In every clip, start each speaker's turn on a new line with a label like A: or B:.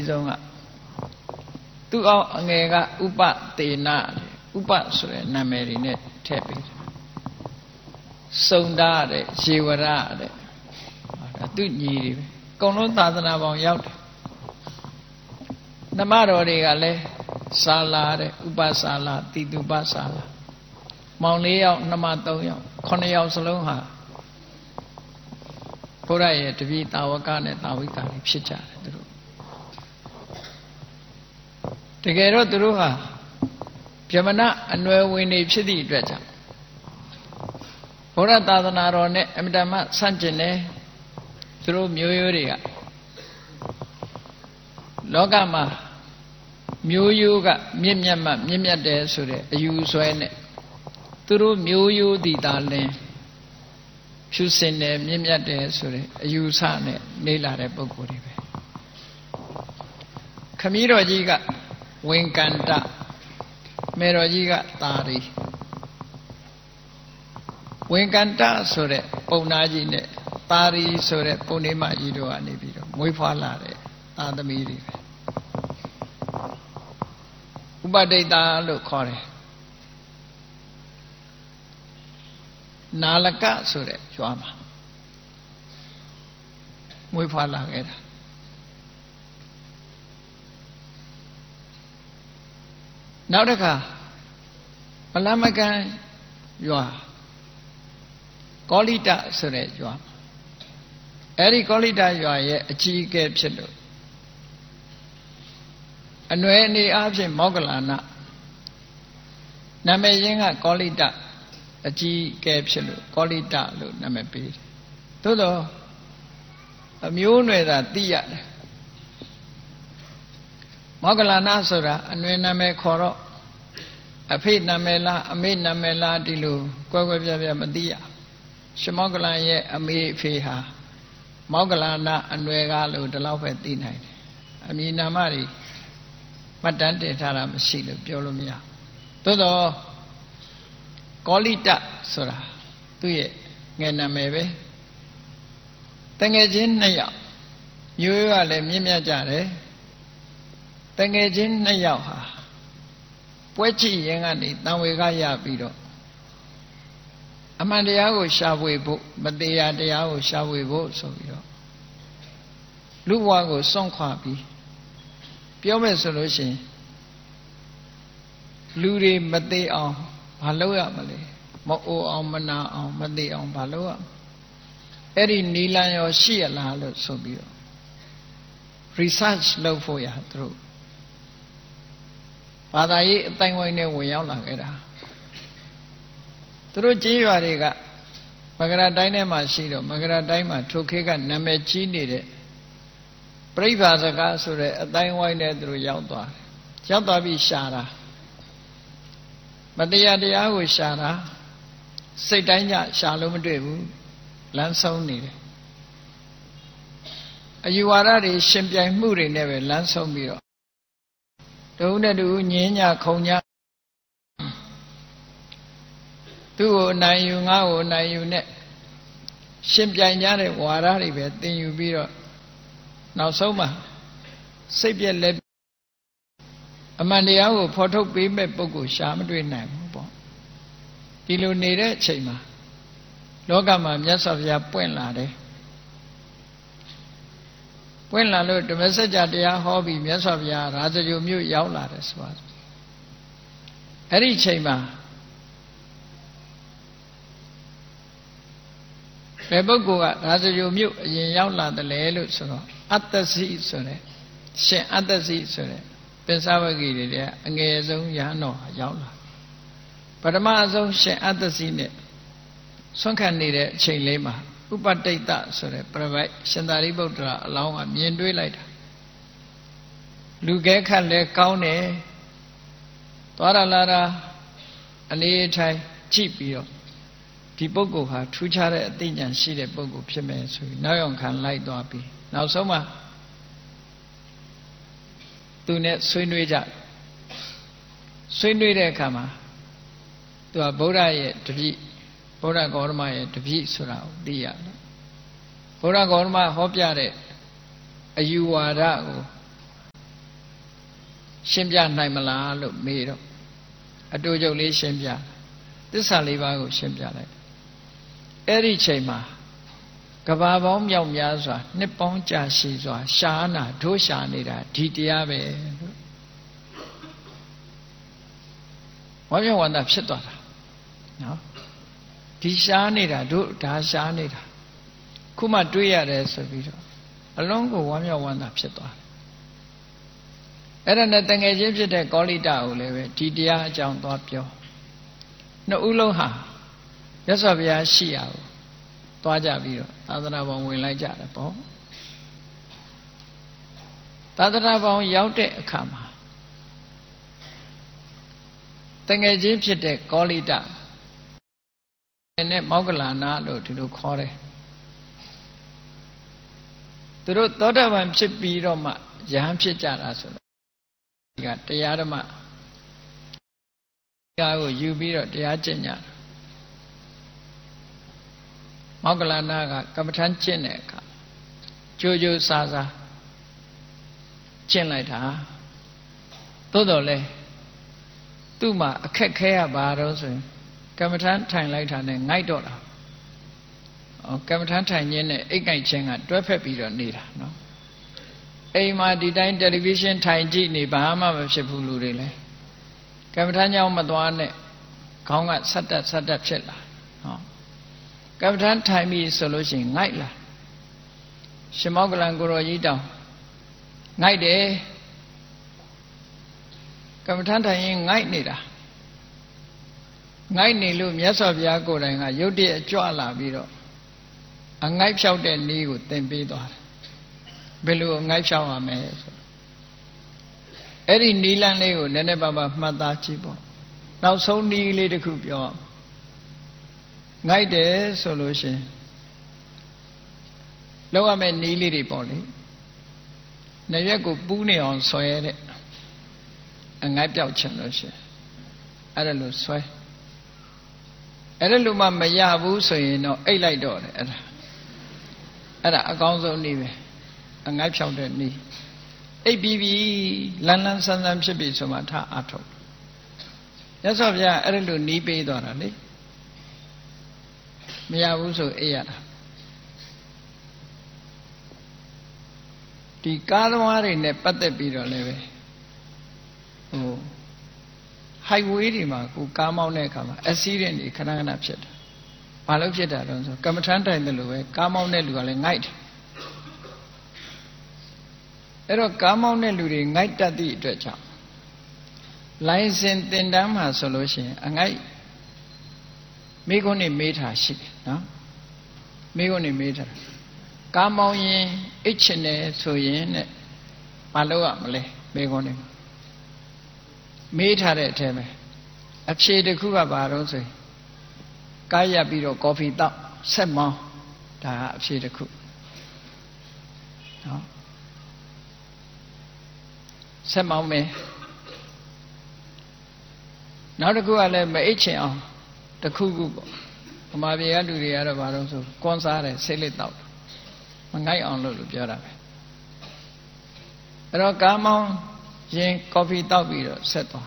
A: ဆုံးကသူ့အောက်အငယ်ကဥပတေနဥပဆိုတဲ့နာမည်တွေနဲ့ထည့်ပေးတယ်စုံတာတဲ့ရေဝရတဲ့ဒါသူညီတွေပဲအကုန်လုံးသာသနာပေါင်းရောက်တယ်နှမတော်တွေကလည်းစာလာတဲ့ဥပစာလာတိတုပစာလာမောင်၄ယောက်နှမ၃ယောက်9ယောက်စလုံးဟာဘုရားရဲ့တပည့်တာဝကနဲ့တာဝိကာတွေဖြစ်ကြတယ်သူတို့တကယ်တော့သူတို့ဟာဗြဟ္မဏအနွယ်ဝင်နေဖြစ်သည့်အတွက်ကြောင့်ဘုရားသာသနာတော်နဲ့အမြဲတမ်းဆန့်ကျင်တယ်သူတို့မျိုးရိုးတွေကလောကမှာမျိုးရိုးကမြင့်မြတ်မှမြင့်မြတ်တယ်ဆိုတဲ့အယူဆွဲနဲ့သူတို့မျိုးရိုးတည်တာလင်းဖြူစင်တယ်မြင့်မြတ်တယ်ဆိုတဲ့အယူဆနဲ့နေလာတဲ့ပုဂ္ဂိုလ်တွေပဲခမည်းတော်ကြီးကဝင်ကန္တမေတော်ကြီးကသာရီဝင်ကန္တဆိုတဲ့ပုံနာကြီးနဲ့သာရီဆိုတဲ့ပုံနေမကြီးတို့ကနေပြီးတော့မွေးဖွားလာတဲ့သာသမီတွေပဲဥပဒိတာလို့ခေါ်တယ်နာလကဆိုတဲ့ကျွမ်းမှာမွေးဖွားလာခဲ့တာနောက်တစ်ခါမလမကန်ရွာကောလိတဆိုတဲ့ရွာအဲ့ဒီကောလိတရွာရဲ့အကြီးအကဲဖြစ်လို့အနွယ်အနေအားဖြင့်မောဂလနာနာမည်ရင်းကကောလိတအကြီးအကဲဖြစ်လို့ကောလိတလို့နာမည်ပေးတယ်သို့တော့အမျိုးအနွယ်သာသိရတယ်မောဂလနာဆိုတာအနွယ်နာမည်ခေါ်တော့အဖေနာမည်လားအမေနာမည်လားဒီလိုကွဲကွဲပြားပြားမသိရရှမောဂလန်ရဲ့အမေအဖေဟာမောဂလနာအနွယ်ကလို့ဒီလောက်ပဲသိနိုင်တယ်အမည်နာမတွေမှတ်တမ်းတင်ထားတာမရှိလို့ပြောလို့မရသို့တော့ကောလိတဆိုတာသူ့ရဲ့ငယ်နာမည်ပဲတငယ်ချင်း2ယောက်မျိုးရိုးကလည်းမြင့်မြတ်ကြတယ်တငယ်ချင်း2ယောက်ဟာပွဲကြည့်ရင်ကနေတန်ဝေကရပြီးတော့အမှန်တရားကိုရှာဖွေဖို့မတရားတရားကိုရှာဖွေဖို့ဆိုပြီးတော့လူဘဝကိုစွန့်ခွာပြီးပြောမယ်ဆိုလို့ရှိရင်လူတွေမသေးအောင်ဘာလုပ်ရမလဲမအိုအောင်မနာအောင်မသေးအောင်ဘာလုပ်ရအဲ့ဒီနီလန်ရောရှိရလားလို့ဆိုပြီးတော့ research လုပ်ဖို့ရသူတို့ဘာသာရေးအတိုင်းဝိုင်းနဲ့ဝင်ရောက်လာခဲ့တာသူတို့ကြေးရွာတွေကမကရာတိုင်းထဲမှာရှိတော့မကရာတိုင်းမှာထိုခေတ်ကနာမည်ကြီးနေတဲ့ပြိဗာစကားဆိုတဲ့အတိုင်းဝိုင်းနဲ့သူတို့ရောက်သွားတယ်ရောက်သွားပြီးရှာတာမတရားတရားကိုရှာတာစိတ်တိုင်းကြရှာလို့မတွေ့ဘူးလမ်းဆုံးနေတယ်အယူဝါဒတွေရှင်ပြိုင်မှုတွေနဲ့ပဲလမ်းဆုံးပြီးတော့တုံးနဲ့တူညင်းညခုံညသူ့ကိုအနိုင်ယူငါ့ကိုအနိုင်ယူနဲ့ရှင်ပြိုင်ကြတဲ့ဝါဒတွေပဲသင်ယူပြီးတော့နောက်ဆုံးမှာစိတ်ပြက်လက်အမှန်တရားကိုဖော်ထုတ်ပေးမဲ့ပုဂ္ဂိုလ်ရှာမတွေ့နိုင်ဘူးပေါ့ဒီလိုနေတဲ့အချိန်မှာလောကမှာမြတ်စွာဘုရားပွင့်လာတယ်ပွင့်လာလို့ဓမ္မစကြာတရားဟောပြီးမြတ်စွာဘုရားရာဇဂိုမြို့ရောက်လာတယ်ဆိုပါစို့အဲ့ဒီအချိန်မှာဘယ်ပုဂ္ဂိုလ်ကရာဇဂိုမြို့အရင်ရောက်လာတယ်လေလို့ဆိုတော့အတ္တစီဆိုတဲ့ရှင်အတ္တစီဆိုတဲ့ပင်စဝဂီတွေတဲ့အငယ်ဆုံးရဟန်းတော်ရောက်လာပထမအဆုံးရှင်အတ္တစီနဲ့ဆွမ်းခံနေတဲ့အချိန်လေးမှာဥပတိတ်တဆိုတဲ့ပြပိုက်ရှင်သာရိပုတ္တရာအလောင်းကမြင်တွေ့လိုက်တာလူကဲခတ်လဲကောင်းတယ်သွားရလာတာအနေထိုင်ကြည့်ပြီးတော့ဒီပုဂ္ဂိုလ်ဟာထူးခြားတဲ့အသိဉာဏ်ရှိတဲ့ပုဂ္ဂိုလ်ဖြစ်မယ်ဆိုပြီးနောက်ရောက်ခံလိုက်သွားပြီးနောက်ဆုံးမှာသူနဲ့ဆွေးနွေးကြဆွေးနွေးတဲ့အခါမှာသူကဗုဒ္ဓရဲ့တပည့်ဗုဒ္ဓဂေါတမရဲ့တပည့်ဆိုတာကိုသိရတယ်ဗုဒ္ဓဂေါတမဟောပြတဲ့အယူဝါဒကိုရှင်းပြနိုင်မလားလို့မေးတော့အတူချုပ်လေးရှင်းပြသစ္စာလေးပါးကိုရှင်းပြလိုက်အဲ့ဒီချိန်မှာကဘာပေါင်းမြောက်များစွာနှစ်ပေါင်းကြာရှည်စွာရှားနာဒုရှာနေတာဒီတရားပဲလို့ဝါမျက်ဝန္တာဖြစ်သွားတာနော်ဒီရှားနေတာတို့ဒါရှားနေတာခုမှတွေးရတယ်ဆိုပြီးတော့အလုံးကိုဝါမျက်ဝန္တာဖြစ်သွားတယ်အဲ့ဒါနဲ့တငယ်ချင်းဖြစ်တဲ့ကောလိတကိုလည်းပဲဒီတရားအကြောင်းသွားပြောနှစ်ဦးလုံးဟာမြတ်စွာဘုရားရှိရကိုသွားကြပြီးတော့သာသနာ့ဘောင်ဝင်လိုက်ကြတယ်ပေါ့သာသနာ့ဘောင်ရောက်တဲ့အခါမှာတငယ်ချင်းဖြစ်တဲ့ကောလိတနဲ့မောဂလနာလို့ဒီလိုခေါ်တယ်သူတို့သောတာပန်ဖြစ်ပြီးတော့မှယဟန်ဖြစ်ကြတာဆိုတော့ဒီကတရားဓမ္မတရားကိုယူပြီးတော့တရားကျင့်ကြတာမောဂလနာကကမ္မထမ်းကျင့်တဲ့အခါကြိုးကြိုးစားစားကျင့်လိုက်တာသို့တော်လဲသူ့မှာအခက်ခဲရပါတော့ဆိုရင်ကမ္မထမ်းထိုင်လိုက်တာနဲ့ငိုက်တော့တာကမ္မထမ်းထိုင်ခြင်းနဲ့အိတ်ကိုက်ခြင်းကတွဲဖက်ပြီးတော့နေတာနော်အိမ်မှာဒီတိုင်းတယ်လီဗီရှင်းထိုင်ကြည့်နေဘာမှမဖြစ်ဘူးလူတွေလဲကမ္မထမ်းကြောင့်မသွားနဲ့ခေါင်းကဆက်တက်ဖြစ်လာဟောကမ္မထမ်းထိုင်ပြီဆိုလို့ရှိရင်ငိုက်လာရှင်မောကလန်ကိုရောကြီးတောင်ငိုက်တယ်ကမ္မထမ်းထိုင်ရင်ငိုက်နေတာငိုက်နေလို့မြတ်စွာဘုရားကိုယ်တိုင်ကရုတ်တရက်ကြွလာပြီးတော့အငိုက်ဖြောက်တဲ့နည်းကိုသင်ပေးသွားတယ်ဘယ်လိုအငိုက်ဖြောက်ရမလဲဆိုအဲ့ဒီနီလန်းလေးကိုနည်းနည်းပါးပါးမှတ်သားကြည့်ပေါ့နောက်ဆုံးနီးလေးတစ်ခုပြောငိုက်တယ်ဆိုလို့ရှင်လောက်ရမယ့်နီးလေးတွေပေါ့လေနှစ်ရက်ကိုပူးနေအောင်ဆွဲတဲ့အငိုက်ပြောက်ချင်လို့ရှင်အဲ့ဒါလို့ဆွဲအဲ့ဒါလို့မှမရဘူးဆိုရင်တော့အိတ်လိုက်တော့တယ်အဲ့ဒါအကောင်းဆုံးနည်းပဲအငိုက်ဖြောက်တဲ့နည်းအိတ်ပြီးပြီလန်းလန်းဆန်းဆန်းဖြစ်ပြီဆိုမှထားအထုတ်ရသော်ဗျာအဲ့ဒါလို့နီးပေးသွားတာလေမရဘူးဆိုအိတ်ရတာဒီကားသမားတွေနဲ့ပတ်သက်ပြီးတော့လည်းပဲhighway တွေမှာကိုကားမောင်းတဲ့အခါမှာ accident တွေခဏခဏဖြစ်တယ်။ဘာလို့ဖြစ်တာလဲဆိုကမ္မထမ်းတိုင်တယ်လို့ပဲကားမောင်းတဲ့လူကလည်းငိုက်တယ်။အဲ့တော့ကားမောင်းတဲ့လူတွေငိုက်တတ်သည့်အတွက်ကြောင့်လိုင်စင်တင်တန်းမှာဆိုလို့ရှိရင်အငိုက်မိခွန်းနေမေးထားရှိတယ်နော်။မိခွန်းနေမေးထားကားမောင်းရင်အိတ်ချင်တယ်ဆိုရင်တဲ့မလုပ်ရမလဲမိခွန်းနေမေးထားတဲ့အထဲမှာအဖြေတစ်ခုကဘာတော့ဆိုရင်ကားရပ်ပြီးတော့ကော်ဖီတောက်ဆက်မောင်းဒါကအဖြေတစ်ခုနော်ဆက်မောင်းမယ်နောက်တစ်ခုကလည်းမအိတ်ချင်အောင်တစ်ခုခုပေါ့ဗမာပြည်ကလူတွေကတော့ဘာလို့ဆိုကွန်စားတယ်ဆေးလေးတောက်မငိုက်အောင်လို့ပြောတာပဲအဲ့တော့ကားမောင်းရင်ကော်ဖီတောက်ပြီးတော့ဆက်သွား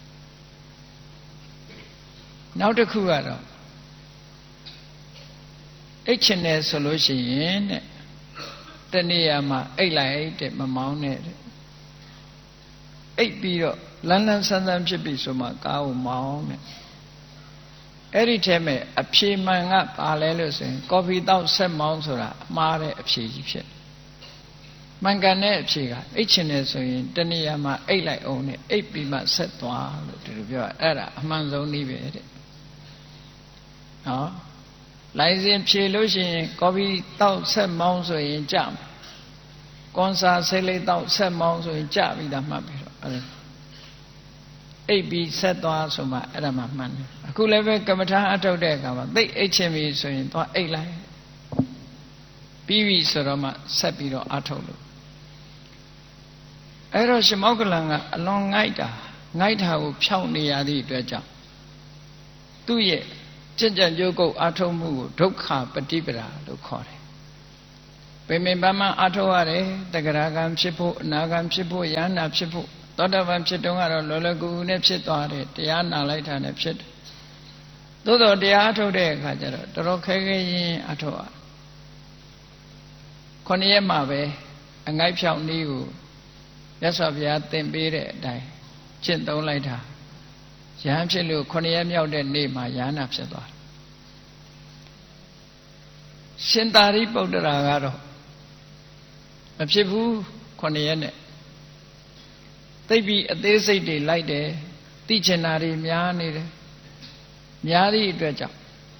A: နောက်တစ်ခုကတော့အိတ်ချင်တယ်ဆိုလို့ရှိရင်တဲ့တနေ့ရမှာအိတ်လိုက်တဲ့မမောင်းနဲ့တဲ့အိတ်ပြီးတော့လန်းလန်းဆန်းဆန်းဖြစ်ပြီဆိုမှကားကိုမောင်းတဲ့အဲ့ဒီထဲမှာအဖြေမှန်ကပါလဲလို့ဆိုရင်ကော်ဖီတောက်ဆက်မောင်းဆိုတာအမှားတဲ့အဖြေကြီးဖြစ်မှန်ကန်တဲ့အဖြေကအိတ်ချင်တယ်ဆိုရင်တနေ့ရမှာအိတ်လိုက်အောင်နဲ့အိတ်ပြီးမှဆက်သွားလို့ဒီလိုပြောအဲ့ဒါအမှန်ဆုံးနည်းပဲတဲ့နော်လိုင်စင်ဖြေလို့ရှိရင်ကော်ဖီတောက်ဆက်မောင်းဆိုရင်ကြမယ်ကွန်ဆာဆေးလေးတောက်ဆက်မောင်းဆိုရင်ကြပြီဒါမှတ်ပြီတော့အဲ့အိတ်ပြီးဆက်သွားဆိုမှအဲ့ဒါမှမှန်တယ်အခုလည်းပဲကမ္မထာအထုတ်တဲ့အခါမှာသိအိတ်ချင်ပြီဆိုရင်သွားအိတ်လိုက်ပြီးပြီဆိုတော့မှဆက်ပြီးတော့အထုတ်လို့အဲ့တော့ရှင်မောက္ကလန်ကအလွန်ငိုက်တာကိုဖြောက်နေရသည့်အတွက်ကြောင့်သူ့ရဲ့ကြင်ကြံကြိုးကုပ်အထုတ်မှုကိုဒုက္ခပฏิပဒါလို့ခေါ်တယ်ပင်ပန်းပန်းအထုတ်ရတယ်တဂရကံဖြစ်ဖို့အနာကံဖြစ်ဖို့ယန္တာဖြစ်ဖို့သောတာပန်ဖြစ်တုန်းကတော့လောလောကူကူနဲ့ဖြစ်သွားတယ်တရားနာလိုက်တာနဲ့ဖြစ်တယ်သို့တော်တရားအထုတ်တဲ့အခါကျတော့တော်တော်ခဲခဲရင်အထုတ်ရ9 ရက်မှပဲအငိုက်ဖြောင်းနည်းကိုမြတ်စွာဘုရားသင်ပေးတဲ့အတိုင်းကျင့်သုံးလိုက်တာယဟန်ဖြစ်လို့9 ရက်မြောက်တဲ့နေ့မှာယဟနာဖြစ်သွားတယ်ရှင်သာရိပုတ္တရာကတော့မဖြစ်ဘူး9 ရက်နဲ့သိပြီးအသေးစိတ်တွေလိုက်တယ်သိချင်တာတွေများနေတယ်များသည့်အတွက်ကြောင့်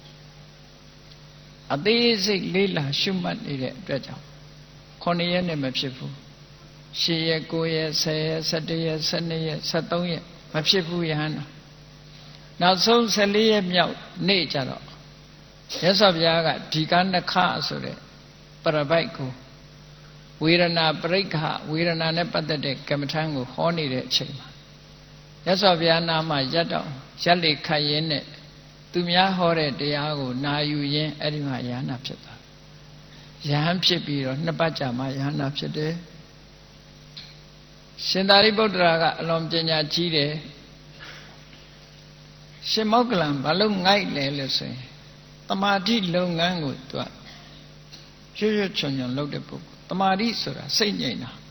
A: အသေးစိတ်လေးလာရှုမှတ်နေတဲ့အတွက်ကြောင့်9 ရက်နဲ့မဖြစ်ဘူး10 ရက်9 ရက်10 ရက်11 ရက်12 ရက်13 ရက်မဖြစ်ဘူးယဟန်နောက်ဆုံး14 ရက်မြောက်နေ့ကျတော့မြတ်စွာဘုရားကဒီကနခဆိုတဲ့ပရပိုက်ကိုဝေဒနာပရိက္ခဝေဒနာနဲ့ပတ်သက်တဲ့ကမ္မထံကိုဟောနေတဲ့အချိန်မှာမြတ်စွာဘုရားနာမရက်တော့ရက်လေခတ်ရင်းနဲ့သူများဟောတဲ့တရားကိုနာယူရင်းအဲ့ဒီမှာယဟနာဖြစ်သွားယဟန်ဖြစ်ပြီးတော့2 ပတ်ကြာမှယဟနာဖြစ်တယ်ရှင်သာရိပုတ္တရာကအလွန်ပညာကြီးတယ်ရှင်မောက္ကလံဘာလို့ငိုက်လဲလို့ဆိုရင်တမာတိလုပ်ငန်းကိုသူကရွရွချွန်ချွန်လုပ်တဲ့ပုဂ္ဂိုလ်တမာတိဆိုတာစိတ်ငြိမ်တာ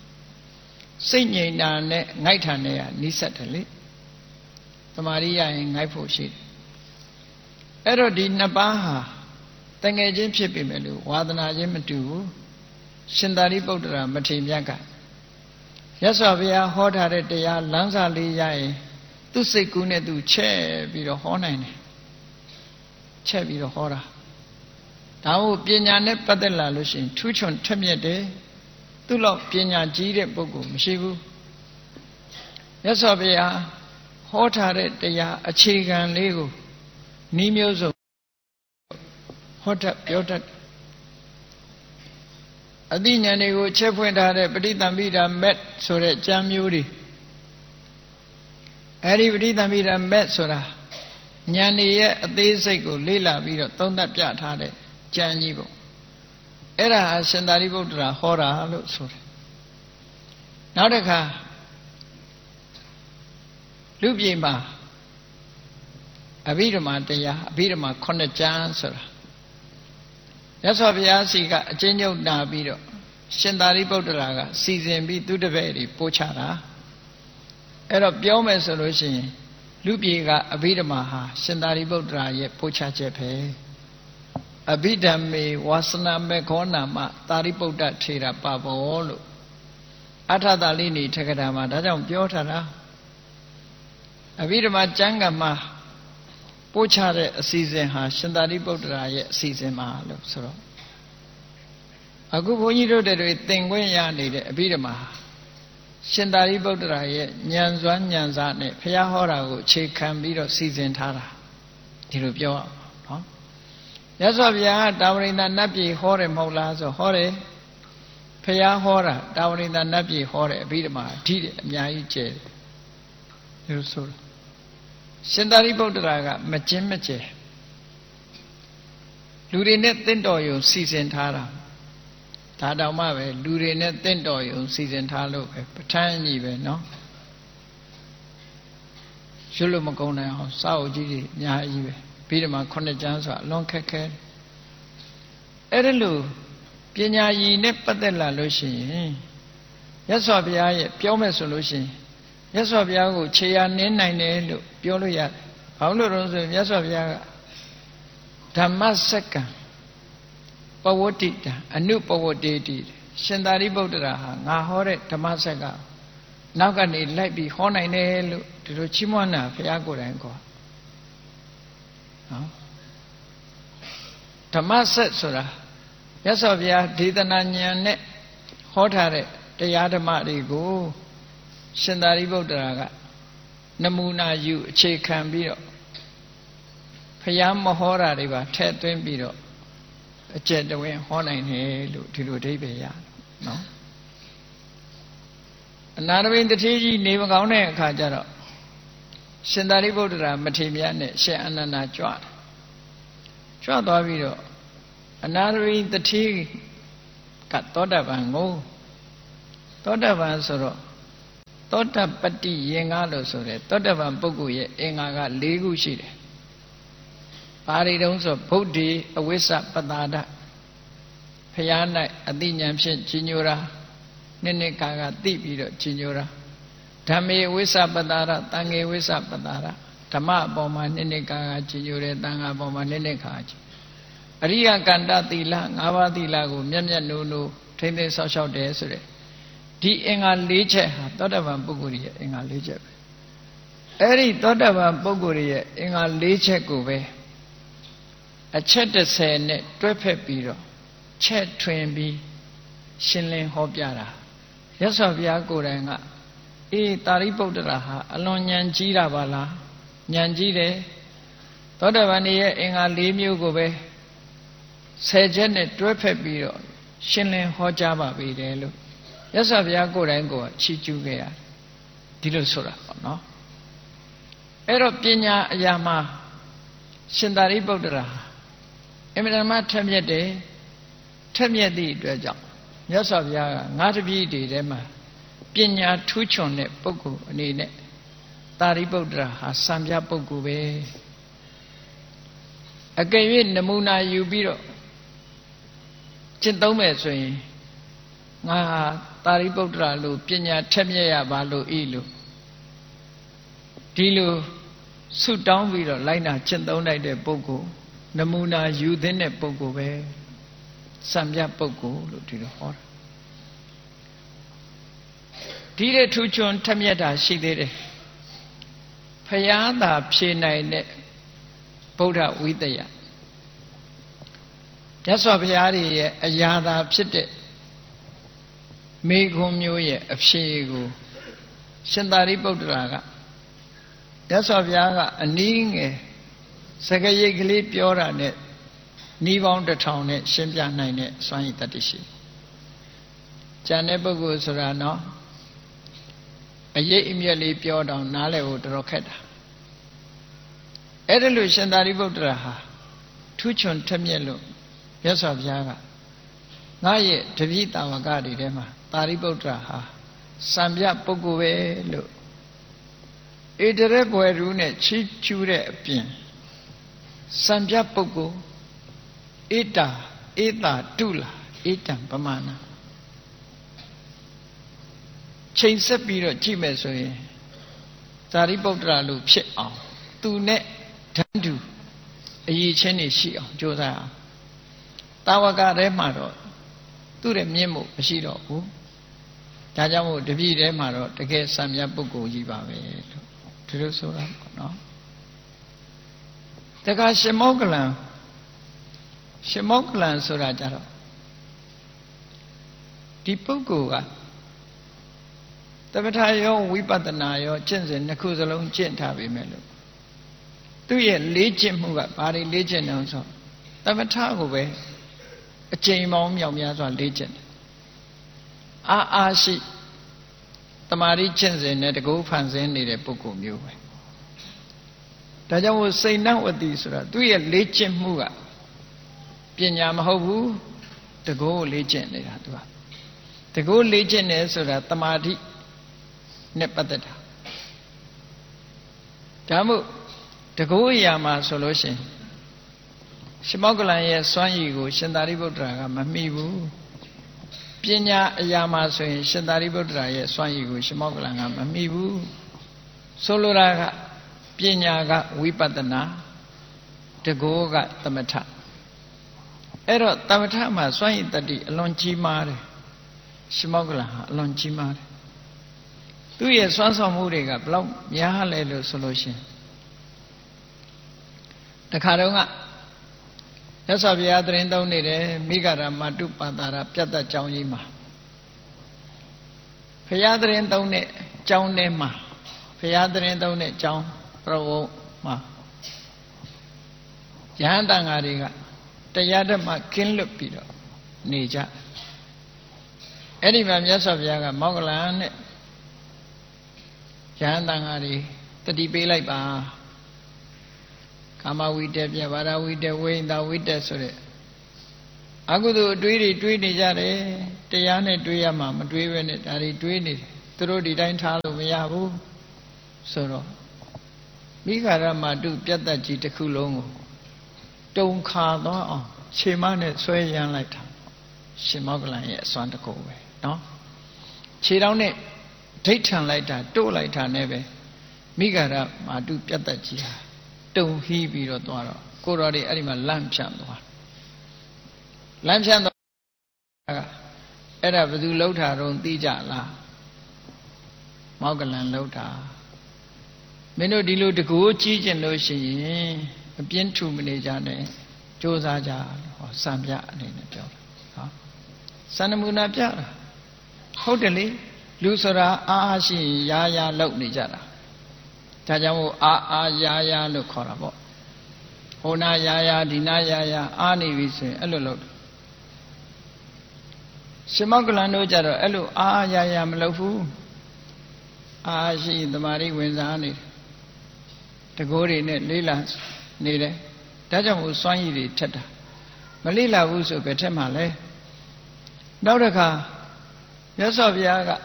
A: နဲ့ငိုက်ထန်တဲ့ကနိစ္စတယ်လေတမာတိရရင်ငိုက်ဖို့ရှိတယ်အဲ့တော့ဒီ2 ပါးဟာတငယ်ချင်းဖြစ်ပေမဲ့လို့ဝါဒနာချင်းမတူဘူးရှင်သာရိပုတ္တရာမထေရမြတ်ကမြတ်စွာဘုရားဟောထားတဲ့တရားလမ်းစာလေးရရင်သူ့စိတ်ကူးနဲ့သူချက်ပြီးတော့ဟောနိုင်တယ်ချက်ပြီးတော့ဟောတာဒါကိုပညာနဲ့ပတ်သက်လာလို့ရှိရင်ထူးချွန်ထက်မြက်တယ်သူ့လောက်ပညာကြီးတဲ့ပုဂ္ဂိုလ်မရှိဘူးမြတ်စွာဘုရားဟောထားတဲ့တရားအခြေခံလေးကိုဤမျိုးစုံဟောတတ်ပြောတတ်အသိဉာဏ်တွေကိုချက်ဖွင့်ထားတဲ့ပဋိသင်္ပိဓာမက်ဆိုတဲ့ကျမ်းမျိုးတွေအဲဒီပဋိသင်္ပိဓာမက်ဆိုတာဉာဏ်တွေရဲ့အသေးစိတ်ကိုလေ့လာပြီးတော့သုံးသပ်ပြထားတဲ့ကျမ်းကြီးပေါ့အဲ့ဒါရှင်သာရိပုတ္တရာဟောတာလို့ဆိုတယ်နောက်တစ်ခါလူပြည်မှာအဘိဓမ္မာတရားအဘိဓမ္မာ9 ကျမ်းဆိုတာမြတ်စွာဘုရားစီကအကျဉ်းချုပ်နာပြီးတော့ရှင်သာရိပုတ္တရာကစီစဉ်ပြီးသူတပည့်တွေပို့ချတာအဲ့တော့ပြောမယ်ဆိုလို့ရှိရင်လူပြည်ကအဘိဓမ္မာဟာရှင်သာရိပုတ္တရာရဲ့ပို့ချချက်ပဲအဘိဓမ္မေဝါစနာမေခောနာမသာရိပုတ္တထေရပဘောလို့အထသာလိနိထကထာမှာဒါကြောင့်ပြောထားတာအဘိဓမ္မာကျမ်းဂန်မှာပို့ချတဲ့အစီအစဉ်ဟာရှင်သာရိပုတ္တရာရဲ့အစီအစဉ်ပါလို့ဆိုတော့အခုဘုန်းကြီးတို့တွေသင်ခွင့်ရနေတဲ့အဘိဓမ္မာရှင်သာရိပုတ္တရာရဲ့ဉာဏ်စွမ်းဉာဏ်စားနဲ့ဘုရားဟောတာကိုအခြေခံပြီးတော့စီစဉ်ထားတာဒီလိုပြောအောင်နော်မြတ်စွာဘုရားကတာဝရိန္ဒနတ်ပြည်ဟောတယ်မဟုတ်လားဆိုဟောတယ်ဘုရားဟောတာတာဝရိန္ဒနတ်ပြည်ဟောတယ်အဘိဓမ္မာအဓိတယ်အများကြီးကျယ်တယ်ဒီလိုဆိုတာရှင်သာရိပုတ္တရာကမကျင်းမကျဲလူတွေနဲ့တင့်တော်ရုံစီစဉ်ထားတာဒါတောင်မှပဲလူတွေနဲ့တင့်တော်ရုံစီစဉ်ထားလို့ပဲပဋ္ဌာန်းကြီးပဲเนาะရွတ်လို့မကုန်နိုင်အောင်စာအုပ်ကြီးတွေအများကြီးပဲပြီးတော့မှ9 ကျမ်းဆိုတာအလွန်ခက်ခဲအဲ့ဒါလို့ပညာရည်နဲ့ပတ်သက်လာလို့ရှိရင်မြတ်စွာဘုရားရဲ့ပြောမယ်ဆိုလို့ရှိရင်မြတ်စွာဘုရားကိုခြေရာနင်းနိုင်တယ်လို့ပြောလို့ရတယ်။ဘာလို့လဲဆိုရင်မြတ်စွာဘုရားကဓမ္မစက္ကံပဝတ္တိတံအနုပဝတ္တိတိရှင်သာရိပုတ္တရာဟာငါဟောတဲ့ဓမ္မစက္ကံနောက်ကနေလိုက်ပြီးဟောနိုင်တယ်လို့ဒီလိုချီးမွမ်းတာဘုရားကိုယ်တိုင်ခေါ်နော်ဓမ္မစက်ဆိုတာမြတ်စွာဘုရားဒေသနာဉာဏ်နဲ့ဟောထားတဲ့တရားဓမ္မတွေကိုရှင်သာရိပုတ္တရာကနမူနာယူအခြေခံပြီးတော့ဘုရားမဟောတာတွေပါထည့်သွင်းပြီးတော့အကျက်တဝင်းဟောနိုင်တယ်လို့ဒီလိုအဓိပ္ပာယ်ရတယ်နော်အနာရဝိတ္တိကြီးနေမကောင်းတဲ့အခါကျတော့ရှင်သာရိပုတ္တရာမထေရမြတ်နဲ့ရှင်အနန္ဒာကြွသွားပြီးတော့အနာရဝိတ္တိကသောတာပန်ကိုသောတာပန်ဆိုတော့သောတပတ္တိယင်္ဂလို့ဆိုတဲ့သောတပန်ပုဂ္ဂိုလ်ရဲ့အင်္ဂါက၄ခုရှိတယ်။ဘာတွေတုံးဆိုဗုဒ္ဓေအဝိစ္စပတာဒဖျား၌အသိဉာဏ်ဖြင့်ကြီးညိုတာနှစ်ခါကသိပြီးတော့ကြီးညိုတာဓမ္မေဝိစ္စပတာဒတန်ခေဝိစ္စပတာဒဓမ္မအပေါ်မှာနှစ်ခါကကြီးညိုတယ်တန်ခါအပေါ်မှာနှစ်ခါကြီးအရိယကန္တသီလ၅ပါးသီလကိုမျက်မျက်နှိုးနှိုးထိမ့်သိမ်းဆောက်ရှောက်တယ်ဆိုတဲ့ဒီအင်္ဂါ၄ချက်ဟာသောတပန်ပုဂ္ဂိုလ်ရဲ့အင်္ဂါ၄ချက်ပဲအဲ့ဒီသောတပန်ပုဂ္ဂိုလ်ရဲ့အင်္ဂါ၄ချက်ကိုပဲအချက်30နဲ့တွဲဖက်ပြီးတော့ချက်ထွင်ပြီးရှင်းလင်းဟောပြတာရသော်ဘုရားကိုယ်တိုင်ကအေးတာရိပုတ္တရာဟာအလွန်ဉာဏ်ကြီးတာပါလားဉာဏ်ကြီးတယ်သောတပန်ရဲ့အင်္ဂါ၄မျိုးကိုပဲ10ချက်နဲ့တွဲဖက်ပြီးတော့ရှင်းလင်းဟောကြားပါပြီတယ်လို့ရသော်ဘုရားကိုယ်တိုင်ကိုချီးကျူးခဲ့ရတယ်ဒီလိုဆိုတာပေါ့နော်အဲ့တော့ပညာအရာမှာရှင်သာရိပုတ္တရာအမြဲတမ်းထက်မြက်တယ်ထက်မြက်သည့်အတွက်ကြောင့်မြတ်စွာဘုရားကငါးတပည့်တွေထဲမှာပညာထူးချွန်တဲ့ပုဂ္ဂိုလ်အနေနဲ့သာရိပုတ္တရာဟာစံပြပုဂ္ဂိုလ်ပဲအကယ်၍နမူနာယူပြီးတော့ကျင့်သုံးမယ်ဆိုရင်ငါဟာသာရိပုတ္တရာလိုပညာထက်မြက်ရပါလို့ဤလို့ဒီလိုဆုတောင်းပြီးတော့လိုက်နာကျင့်သုံးလိုက်တဲ့ပုဂ္ဂိုလ်နမူနာယူသင့်တဲ့ပုဂ္ဂိုလ်ပဲစံပြပုဂ္ဂိုလ်လို့ဒီလိုဟောတာဒီတဲ့ထူးချွန်ထက်မြက်တာရှိသေးတယ်ဖယားသာဖြေနိုင်တဲ့ဗုဒ္ဓဝိတ္တယမြတ်စွာဘုရားရဲ့အရာသာဖြစ်တဲ့မေခွန်းမျိုးရဲ့အဖြေကိုရှင်သာရိပုတ္တရာကမြတ်စွာဘုရားကအနည်းငယ်စကားရိပ်ကလေးပြောတာနဲ့နီးပေါင်း1000နဲ့ရှင်းပြနိုင်တဲ့စွမ်းရည်တတ္တိရှိကျန်တဲ့ပုဂ္ဂိုလ်ဆိုတာနော်အရေးအမြတ်လေးပြောတော့နားလည်ဖို့တော်တော်ခက်တာအဲ့ဒါလို့ရှင်သာရိပုတ္တရာဟာထူးချွန်ထက်မြက်လို့မြတ်စွာဘုရားကငါရဲ့တပည့်တာဝကတွေထဲမှာသာရိပုတ္တရာဟာစံပြပုဂ္ဂိုလ်ပဲလို့ဧတရဘွယ်ရူးနဲ့ချီးကျူးတဲ့အပြင်စံပြပုဂ္ဂိုလ်ဧတာတုလာဧတံပမာဏချိန်ဆက်ပြီးတော့ကြည့်မယ်ဆိုရင်သာရိပုတ္တရာလိုဖြစ်အောင်သူနဲ့ဓာတ်တူအရေးချင်းနေရှိအောင်ကြိုးစားအောင်တာဝကထဲမှာတော့သူ့ရဲ့မြင့်မှုမရှိတော့ဘူးဒါကြောင့်မို့တပည့်ထဲမှာတော့တကယ်စံမြတ်ပုဂ္ဂိုလ်ကြီးပါပဲလို့ဒီလိုဆိုတာပေါ့နော်တခါရှင်မောကလံဆိုတာကြတော့ဒီပုဂ္ဂိုလ်ကသမထရောဝိပဿနာရောကျင့်စဉ်နှစ်ခုစလုံးကျင့်ထားပေမဲ့လို့သူ့ရဲ့လေ့ကျင့်မှုကဘာတွေလေ့ကျင့်တယ်ဆိုသမထကိုပဲအကျဉ်းပေါင်းမြောက်များစွာလေ့ကျင့်တယ်အားရှိတမာရီကျင့်စဉ်နဲ့တကူဖန်ဆင်းနေတဲ့ပုဂ္ဂိုလ်မျိုးပဲဒါကြောင့်စိတ်နှံ့ဝတိဆိုတာသူ့ရဲ့လေ့ကျင့်မှုကပညာမဟုတ်ဘူးတကူလေ့ကျင့်နေတာသူကတကူလေ့ကျင့်တယ်ဆိုတာတမာတိနဲ့ပတ်သက်တာဒါမို့တကူအရာမှာဆိုလို့ရှိရင်ရှင်မောကလန်ရဲ့စွမ်းရည်ကိုရှင်သာရိပုတ္တရာကမမှီဘူးပညာအရာမှာဆိုရင်ရှင်သာရိပုတ္တရာရဲ့စွမ်းရည်ကိုရှင်မောကလန်ကမမှီဘူးဆိုလိုတာကပညာကဝိပဿနာတကူကသမထအဲ့တော့သမထမှာစွမ်းရည်တတ္တိအလွန်ကြီးမားတယ်ရှင်မောကလန်ဟာအလွန်ကြီးမားတယ်သူ့ရဲ့စွမ်းဆောင်မှုတွေကဘလောက်များလဲလို့ဆိုလို့ရှိရင်တခါတော့ကမြတ်စွာဘုရားသရင်သုံးနေတယ်မိဂရမတုပါတာရပြတ်သက်ကြောင်းကြီးမှာဘုရားသရင်သုံးတဲ့ကြောင်းထဲမှာဘုရားသရင်သုံးတဲ့ကြောင်းပြဝုံမှာယဟန်တန်ဃာတွေကတရားဓမ္မကင်းလွတ်ပြီးတော့နေကြအဲ့ဒီမှာမြတ်စွာဘုရားကမောဂလန်နဲ့ယဟန်တန်ဃာတွေတတိပေးလိုက်ပါကာမဝိတ္တပြဘာရဝိတ္တဝိညာဝိတ္တဆိုတဲ့အကုသိုလ်အတွေးတွေတွေးနေကြတယ်တရားနဲ့တွေးရမှာမတွေးဘဲနဲ့ဒါတွေတွေးနေတယ်သူတို့ဒီတိုင်းထားလို့မရဘူးဆိုတော့မိဂရမတုပြတ်သက်ကြီးတစ်ခုလုံးကိုတုံခါသွားအောင်ခြေမနဲ့ဆွဲရမ်းလိုက်တာရှင်မောကလန်ရဲ့အစွမ်းတကူပဲနော်ခြေထောက်နဲ့ဒိဋ္ဌံလိုက်တာတို့လိုက်တာနဲ့ပဲမိဂရမတုပြတ်သက်ကြီးဟာတုံဟီးပြီးတော့သွားတော့ကိုတော်တွေအဲ့ဒီမှာလန့်ဖြန့်သွားလမ်းဖြန့်တော့အဲ့ဒါဘယ်သူလှုပ်တာတော့သိကြလားမောကလန်လှုပ်တာမင်းတို့ဒီလိုတကူကြီးကျင်လို့ရှိရင်အပြင်းထူမနေကြနဲ့ကြိုးစားကြဟောစံပြအနေနဲ့ပြောတာဟောစံနမူနာပြတာဟုတ်တယ်လေလူဆိုတာအားရှိရာရာလှုပ်နေကြတာဒါကြောင့်မို့အားရာရာလို့ခေါ်တာပေါ့ဟိုနာရာရာဒီနာရာရာအားနေပြီဆိုရင်အဲ့လိုလုပ်ရှင်မောကလန်တို့ကြတော့အဲ့လိုအားရရမလုပ်ဘူးအားရှိသမာဓိဝင်စားနေတယ်တကိုးတွေနဲ့လေးလာနေတယ်ဒါကြောင့်မို့စွမ်းရည်တွေထက်တာမလေးလာဘူးဆိုပဲထက်မှလဲနောက်တစ်ခါမြတ်စွာဘုရားက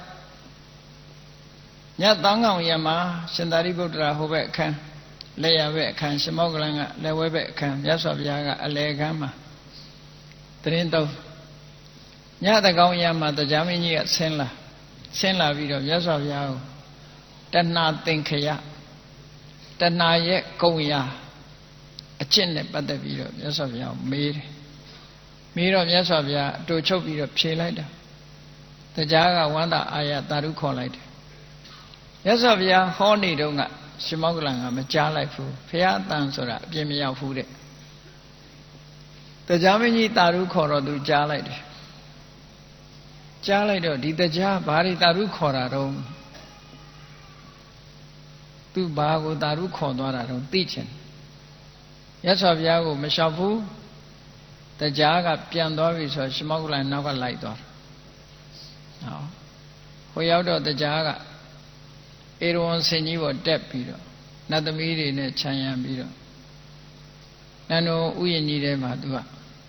A: ညသံဃောင်ရမှာရှင်သာရိပုတ္တရာဟိုဘက်အခန်းလက်ရဘက်အခန်းရှင်မောကလန်ကလက်ဝဲဘက်အခန်းမြတ်စွာဘုရားကအလယ်အခန်းမှာတရင်တော့ညတကောင်ရမှာတရားမင်းကြီးကဆင်းလာပြီးတော့မြတ်စွာဘုရားကိုတဏှာသင်္ခယတဏှာရဲ့ကုံရာအကျင့်နဲ့ပတ်သက်ပြီးတော့မြတ်စွာဘုရားမေးတယ်မေးတော့မြတ်စွာဘုရားအတူချုပ်ပြီးတော့ဖြေလိုက်တာတရားကဝန္တာအာရတာရုခေါ်လိုက်တယ်မြတ်စွာဘုရားဟောနေတုန်းကရှင်မောကလန်ကမကြားလိုက်ဘူးဘုရားအတန်ဆိုတာအပြင်းမရောက်ဘူးတဲ့တရားမင်းကြီးတာရုခေါ်တော့သူကြားလိုက်တယ်ကြားလိုက်တော့ဒီတရားဘာတွေတာရုခေါ်တာတော့သူဘာကိုတာရုခေါ်သွားတာတော့သိချင်ရသော်ဘုရားကိုမလျှောက်ဘူးတရားကပြန်သွားပြီဆိုရှင်မောကလန်နောက်ကလိုက်သွားဟောဟိုရောက်တော့တရားကဧရဝံဆင်ကြီးပေါ်တက်ပြီးတော့နတ်သမီးတွေနဲ့ခြံရံပြီးတော့နန္ဒိုဥယျာဉ်ကြီးထဲမှာသူက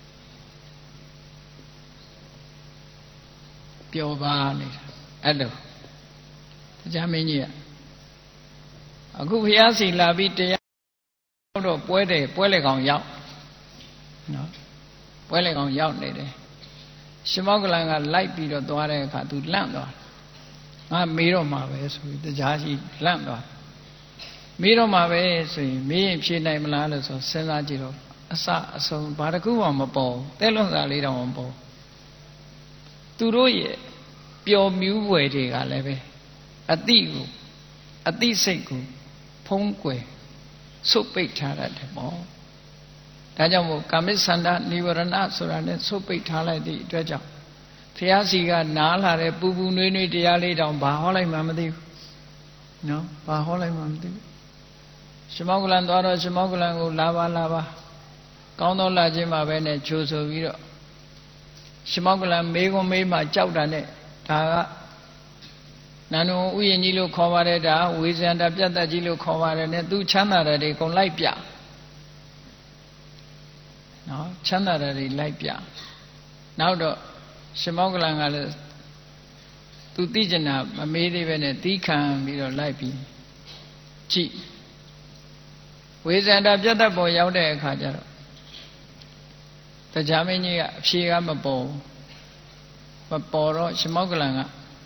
A: ပျော်ပါနေတာအဲ့လိုတရားမင်းကြီးကအခုဘုရားစီလာပြီးတရားတော့ပွဲလေကောင်ရောက်နော်ပွဲလေကောင်ရောက်နေတယ်ရှင်မောကလန်ကလိုက်ပြီးတော့သွားတဲ့အခါသူလန့်သွားငါမေးတော့မှာပဲဆိုပြီးတရားရှိလန့်သွားမေးတော့မှာပဲဆိုရင်မေးရင်ဖြေနိုင်မလားလို့ဆိုစဉ်းစားကြည့်တော့အစအဆုံးဘာတစ်ခုမှမပေါ်တဲလွန်စာလေးတောင်မပေါ်သူတို့ရဲ့ပျော်မြူးွယ်တွေကလည်းပဲအတိစိတ်ကိုဖုံးကွယ်ဆုတ်ပိတ်ထားတယ်ပေါ့ဒါကြောင့်မို့ကာမိသန္တာနိဝရဏဆိုတာနဲ့ဆုတ်ပိတ်ထားလိုက်သည့်အတွက်ကြောင့်ဘုရားစီကနားလာတဲ့ပူပူနွေးနွေးတရားလေးတောင်ဘာဟောလိုက်မှမသိဘူးနော်ဘာဟောလိုက်မှမသိဘူးရှင်မောကလန်သွားတော့ရှင်မောကလန်ကိုလာပါကောင်းသောလာခြင်းမှာပဲနဲ့ချိုးဆိုပြီးတော့ရှင်မောကလန်မေးခွန်းမေးမှကြောက်တာနဲ့ဒါကနန္ဒုဥယျာဉ်ကြီးလို့ခေါ်ပါတယ်ဒါဝေဇန္တာပြတ်သက်ကြီးလို့ခေါ်ပါတယ်နဲ့သူချမ်းသာတယ်တွေအကုန်လိုက်ပြနော်ချမ်းသာတယ်တွေလိုက်ပြနောက်တော့ရှင်မောကလန်ကလည်းသူသိကျင်တာမမေးသေးပဲနဲ့သီးခံပြီးတော့လိုက်ပြီးကြည့်ဝေဇန္တာပြတ်သက်ပေါ်ရောက်တဲ့အခါကျတော့တရားမင်းကြီးကအဖြေကမပေါ်တော့ရှင်မောကလန်က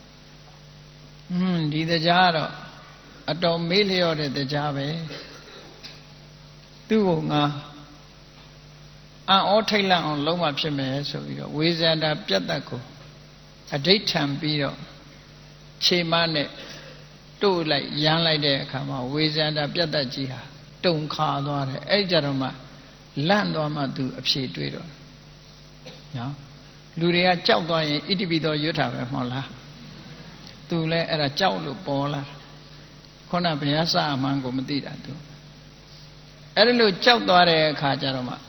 A: ဒီတရားတော့အတော်မေးလျော့တဲ့တရားပဲသူ့ကိုငါအံ့ဩထိတ်လန့်အောင်လုံးဝဖြစ်မယ်ဆိုပြီးတော့ဝေဇန္တာပြတ်သက်ကိုအဋိဋ္ဌံပြီးတော့ခြေမနဲ့တို့လိုက်ရမ်းလိုက်တဲ့အခါမှာဝေဇန္တာပြတ်သက်ကြီးဟာတုန်ခါသွားတယ်အဲ့ကြတော့မှလန့်သွားမှသူအဖြေတွေးတော့နော်လူတွေကကြောက်သွားရင်ဣတိပိသောရွတ်တာပဲမဟုတ်လားသူလည်းအဲ့ဒါကြောက်လို့ပေါ်လာခုနဘုရားစာအမှန်ကိုမသိတာသူအဲ့ဒါလို့ကြောက်သွားတဲ့အခါကျတော့မှ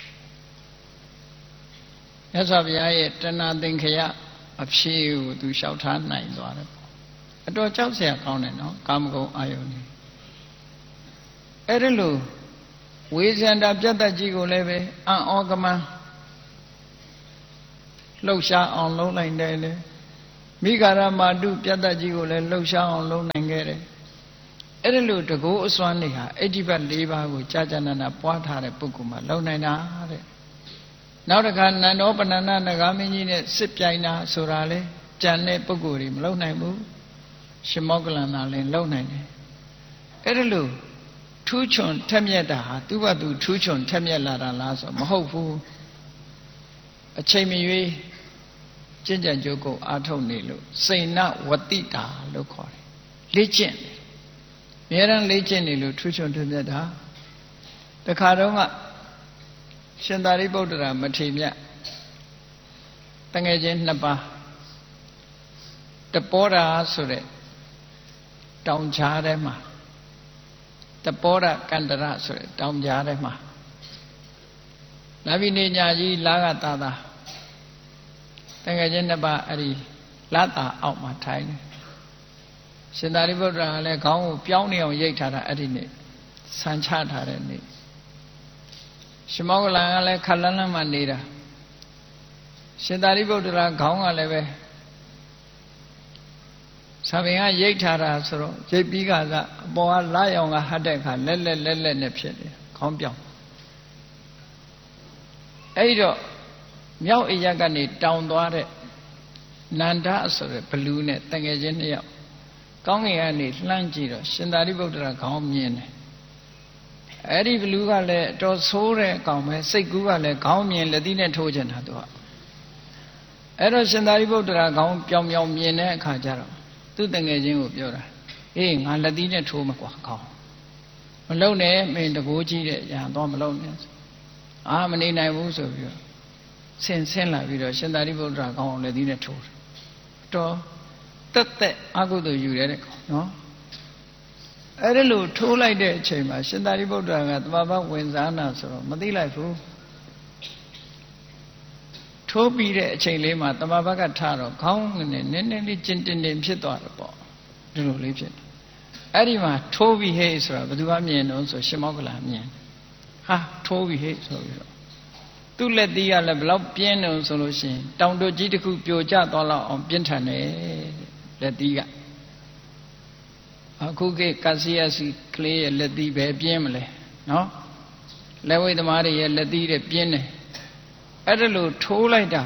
A: မြတ်စွာဘုရားရဲ့တဏှာသင်္ခယအဖြေကိုသူလျှောက်ထားနိုင်သွားတယ်အတော်ကြောက်စရာကောင်းတယ်နော်ကာမဂုဏ်အာယုန်ကြီးအဲ့ဒါလို့ဝေဇန္တာပြတ်သက်ကြီးကိုလည်းပဲအံ့ဩကမန်းလှုပ်ရှားအောင်လုံးလိုက်တယ်လေမိဂါရမာတုပြတ်တတ်ကြီးကိုလည်းလှုပ်ရှားအောင်လုပ်နိုင်ခဲ့တယ်အဲ့ဒီလိုတကူအစွမ်းနေဟာအဋ္ဌိပတ်၄ပါးကိုကြာကြာနာနာပွားထားတဲ့ပုဂ္ဂိုလ်မှလုံနိုင်တာတဲ့နောက်တစ်ခါနန္ဒောပဏ္ဏနဂါမင်းကြီးနဲ့စစ်ပြိုင်တာဆိုတာလေကြံတဲ့ပုဂ္ဂိုလ်တွေမလုံနိုင်ဘူးရှင်မောကလန်သာလည်းလုံနိုင်တယ်အဲ့ဒီလိုထူးချွန်ထက်မြက်တာဟာသူ့ဘာသူထူးချွန်ထက်မြက်လာတာလားဆိုမဟုတ်ဘူးအချိန်မရွေးကျင့်ကြံကြိုးကိုအားထုတ်နေလို့စိဏဝတိတာလို့ခေါ်တယ်လေ့ကျင့်တယ်အများရန်လေ့ကျင့်နေလို့ထူးချွန်ထက်မြက်တာတခါတော့ကရှင်သာရိပုတ္တရာမထေရမြတ်တငယ်ချင်းနှစ်ပါးတပောရာဆိုတဲ့တောင်ကြားထဲမှာတပောရကန္တရဆိုတဲ့တောင်ကြားထဲမှာလာပြီးနေညာကြီးလာကသာသာတကယ်ချင်းနှစ်ပါးအဲ့ဒီလာတာအောက်မှာထိုင်နေရှင်သာရိပုတ္တရာကလည်းခေါင်းကိုပြောင်းနေအောင်ရိတ်ထားတာအဲ့ဒီနေ့ဆန်ချထားတဲ့နေ့ရှင်မောကလန်ကလည်းခက်လန်းလန်းမှနေတာရှင်သာရိပုတ္တရာခေါင်းကလည်းပဲဆံပင်ကရိတ်ထားတာဆိုတော့ရိတ်ပြီးကအပေါ်ကလာရောင်ကဟတ်တဲ့အခါလက်နဲ့ဖြစ်နေခေါင်းပြောင်းအဲ့တော့မြောက်အရက်ကနေတောင်သွားတဲ့နန္ဒဆိုတဲ့ဘလူးနဲ့တငယ်ချင်းနှစ်ယောက်ကောင်းကင်ကနေလှမ်းကြည့်တော့ရှင်သာရိပုတ္တရာခေါင်းမြင်တယ်အဲ့ဒီဘလူးကလည်းအတော်ဆိုးတဲ့အကောင်ပဲစိတ်ကူးကလည်းခေါင်းမြင်လက်သီးနဲ့ထိုးချင်တာသူကအဲ့တော့ရှင်သာရိပုတ္တရာခေါင်းပြောင်မြင်တဲ့အခါကျတော့သူ့တငယ်ချင်းကိုပြောတာအေးငါလက်သီးနဲ့ထိုးမကွာခေါင်းမလုံနဲ့မင်းတကိုးကြီးတဲ့ညာတော့မလုံနဲ့အာမနေနိုင်ဘူးဆိုပြီးတော့ဆင်းလာပြီးတော့ရှင်သာရိပုတ္တရာခေါင်းအောင်လက်သီးနဲ့ထိုးတယ်တော်တက်အကုသိုလ်ယူတဲ့ကောင်နော်အဲ့ဒီလိုထိုးလိုက်တဲ့အချိန်မှာရှင်သာရိပုတ္တရာကသမဘာဝင်စားနာဆိုတော့မသိလိုက်ဘူးထိုးပြီးတဲ့အချိန်လေးမှာသမဘာကထတော့ခေါင်းနဲ့နည်းနည်းလေးကျင်တင်ဖြစ်သွားတယ်ပေါ့ဒီလိုလေးဖြစ်အဲ့ဒီမှာထိုးပြီးဟဲ့ဆိုတာဘယ်သူမှမြင်တော့ဆိုရှင်မောကလန်မြင်ဟာထိုးပြီးဟဲ့ဆိုပြီးတော့သူ့လက်သီးကလည်းဘလောက်ပြင်းတယ်ဆိုလို့ရှိရင်တောင်တုတ်ကြီးတစ်ခုပြိုကျသွားလောက်အောင်ပြင်းထန်တယ်လက်သီးကအခုကကာစီယာစီကလေးရဲ့လက်သီးပဲပြင်းမလဲနော်လက်ဝိသမားတွေရဲ့လက်သီးတွေပြင်းတယ်အဲ့ဒါလို့ထိုးလိုက်တာ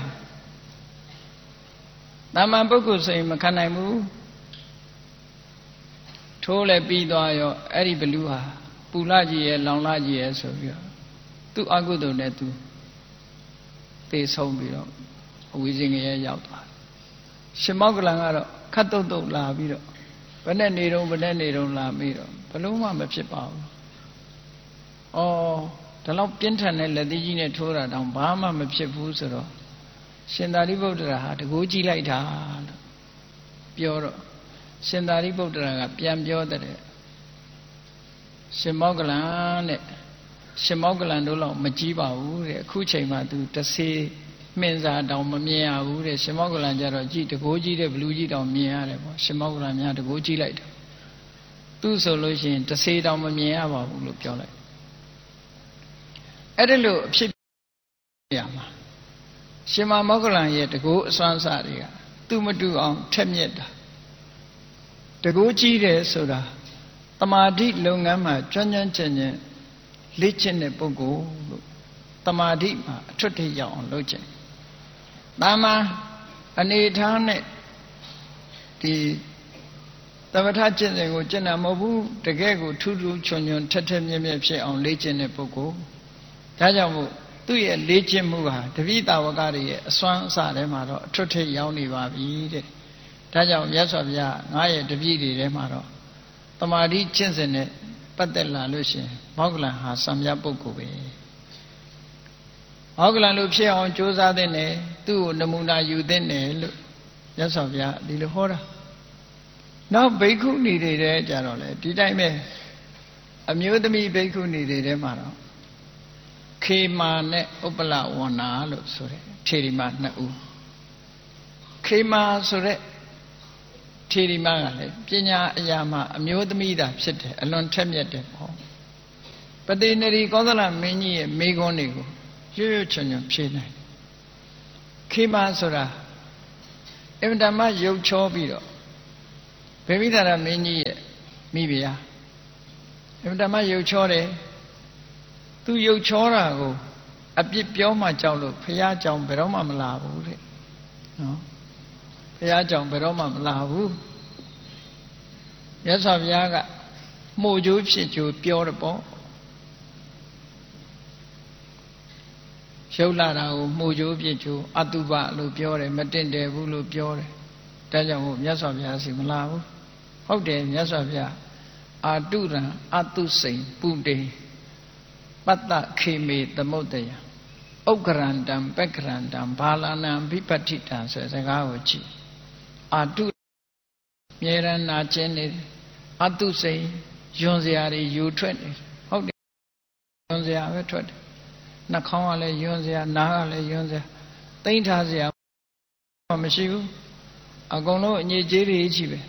A: တာမန်ပုဂ္ဂိုလ်ဆိုရင်မခံနိုင်ဘူးထိုးလည်းပြီးသွားရောအဲ့ဒီဘလူးဟာပူလာကြီးရဲ့လောင်လာကြီးရဲ့ဆိုပြီးတော့သူ့အကုသိုလ်နဲ့သူသေဆုံးပြီးတော့အဝိဇ္ဇင်ရဲ့ရောက်သွားရှင်မောကလန်ကတော့ခတ်တုတ်လာပြီးတော့ဘယ်နဲ့နေတော့လာပြီးတော့ဘလို့မှမဖြစ်ပါဘူး။အော်ဒါလောက်ပြင်းထန်တဲ့လက်သီးကြီးနဲ့ထိုးတာတောင်ဘာမှမဖြစ်ဘူးဆိုတော့ရှင်သာရိပုတ္တရာဟာတကူကြည့်လိုက်တာလို့ပြောတော့ရှင်သာရိပုတ္တရာကပြန်ပြောတဲ့ရှင်မောကလန်တဲ့ရှင်မောကလန်တို့လောက်မကြည့်ပါဘူးတဲ့အခုချိန်မှသူတဆေးမှင်စာတောင်မမြင်ရဘူးတဲ့ရှင်မောကလန်ကြတော့ကြည့်တကိုးကြီးတဲ့ဘလူးကြီးတောင်မြင်ရတယ်ပေါ့ရှင်မောကလန်များတကိုးကြည့်လိုက်တယ်သူဆိုလို့ရှိရင်တဆေးတောင်မမြင်ရပါဘူးလို့ပြောလိုက်အဲ့ဒါလို့အဖြစ်ရမှာရှင်မောကလန်ရဲ့တကိုးအစွမ်းစတွေကသူ့မတူအောင်ထက်မြက်တာတကိုးကြီးတယ်ဆိုတာတမာတိလုပ်ငန်းမှာကျွမ်းကျင်လေ့ကျင့်တဲ့ပုဂ္ဂိုလ်လို့တမာတိမှာအထွတ်ထိပ်ရောက်အောင်လုပ်ခြင်းတာမန်အနေထားနဲ့ဒီသမထကျင့်စဉ်ကိုကျင့်တာမဟုတ်ဘူးတကယ်ကိုထူးထူးချွန်ချွန်ထက်ထက်မြက်မြက်ဖြစ်အောင်လေ့ကျင့်တဲ့ပုဂ္ဂိုလ်ဒါကြောင့်မို့သူ့ရဲ့လေ့ကျင့်မှုဟာတပိတာဝကတွေရဲ့အစွမ်းအစထဲမှာတော့အထွတ်ထိပ်ရောက်နေပါပြီတဲ့ဒါကြောင့်မြတ်စွာဘုရားငါရဲ့တပည့်တွေထဲမှာတော့တမာတိကျင့်စဉ်နဲ့ပတ်သက်လာလို့ရှိရင်မောကလန်ဟာစံပြပုဂ္ဂိုလ်ပဲမောကလန်လိုဖြစ်အောင်ကြိုးစားတဲ့နဲ့သူ့ကိုနမူနာယူတဲ့နဲ့လို့မြတ်စွာဘုရားဒီလိုဟောတာနောက်ဘိက္ခုနီတွေတဲ့ကြတော့လေဒီတိုင်းပဲအမျိုးသမီးဘိက္ခုနီတွေထဲမှာတော့ခေမာနဲ့ဥပလဝဏ္ဏလို့ဆိုတယ်ထေရီမနှစ်ဦးခေမာဆိုတဲ့ထေရီမကလည်းပညာအရာမှာအမျိုးသမီးသာဖြစ်တယ်အလွန်ထက်မြက်တယ်ပေါ့ပတိနရီကောသလမင်းကြီးရဲ့မိဂွန်းတွေကိုရွရွချွန်ချွန်ဖြေနိုင်ခေမာဆိုတာအင်တမရုပ်ချောပြီးတော့ဗေမိသာရမင်းကြီးရဲ့မိဖုရားအင်တမရုပ်ချောတယ်သူရုပ်ချောတာကိုအပြစ်ပြောမှကြောက်လို့ဘုရားကြောင့်ဘယ်တော့မှမလာဘူးတဲ့နော်ဘုရားကြောင့်ဘယ်တော့မှမလာဘူးမြတ်စွာဘုရားကမှုကျိုးဖြစ်ကျိုးပြောတယ်ပေါ့ရုပ်လာတာကိုမှုကျိုးဖြစ်ကျိုးအတုပလို့ပြောတယ်မတင့်တယ်ဘူးလို့ပြောတယ်ဒါကြောင့်မို့မြတ်စွာဘုရားစီမလာဘူးဟုတ်တယ်မြတ်စွာဘုရားအာတုရံအတုစိန်ပုတေပတ္တခေမေသမုဒ္ဒယဥက္ကရန္တံပက္ကရန္တံဘာလနံဘိပတ္ထိတံဆိုတဲ့စကားကိုကြည့်အာတုမြေရနာခြင်းနေအတုစိန်ယွန်စရာတွေယူထွက်နေဟုတ်တယ်ယွန်စရာပဲထွက်တယ်နှာခေါင်းကလည်းယွန်စရာနားကလည်းယွန်စရာသိမ့်ထားစရာမရှိဘူးအကုန်လုံးအညစ်အကြေးတွေကြီးပဲ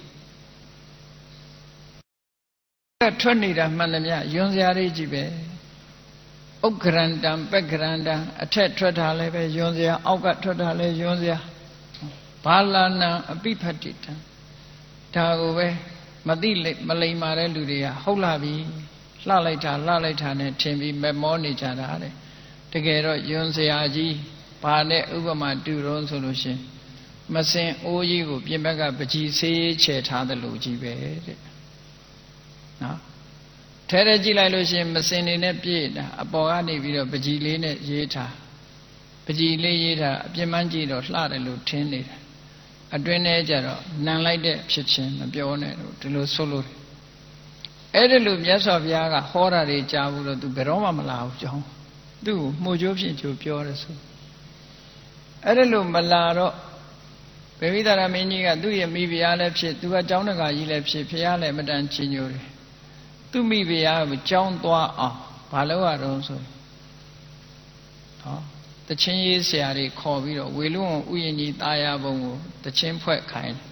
A: ထွက်နေတာမှန်တယ်မြယွန်စရာတွေကြီးပဲဥက္ကရန္တံပက္ကရန္တံအထက်ထွက်တာလည်းပဲယွန်စရာအောက်ကထွက်တာလည်းယွန်စရာဘာလာနံအပိဖတ္တိတံဒါကိုပဲမသိမလိမ္မာတဲ့လူတွေကဟုတ်လာပြီလှလိုက်တာနဲ့ထင်ပြီးမမောနေကြတာတဲ့တကယ်တော့ယွန်စရာကြီးဘာနဲ့ဥပမာတူတော့ဆိုလို့ရှင်မစင်အိုးကြီးကိုပြင်ဘက်ကပကြီးဆေးချဲထားတယ်လို့ကြီးပဲတဲ့နော်ထဲထဲကြည့်လိုက်လို့ရှင်မစင်နေနဲ့ပြည့်တာအပေါ်ကနေပြီးတော့ပကြီးလေးနဲ့ရေးထားပကြီးလေးရေးထားအပြင်းမှန်းကြည့်တော့လှတယ်လို့ထင်နေတာအတွင်းထဲကျတော့နံလိုက်တဲ့ဖြစ်ချင်းမပြောနဲ့လို့ဒီလိုဆိုလို့အဲ့ဒီလိုမြတ်စွာဘုရားကဟောတာတွေကြားဘူးတော့သူဘယ်တော့မှမလာဘူးကြောင်းသူ့ကိုမှုကျိုးဖြစ်ကျိုးပြောတယ်ဆိုအဲ့ဒီလိုမလာတော့ဗေမိသာရမင်းကြီးကသူ့ရဲ့မိဖုရားလည်းဖြစ်သူကကျောင်းတကာကြီးလည်းဖြစ်ဖုရားလည်းမတန်ချီညိုတယ်သူ့မိဖုရားကိုကျောင်းသွားအောင်ဘာလို့ရတော့ဆိုဟောတချင်းရေးဆရာတွေခေါ်ပြီးတော့ဝေလွန်းဥယျာဉ်ကြီးတာယာဘုံကိုတချင်းဖွဲ့ခိုင်း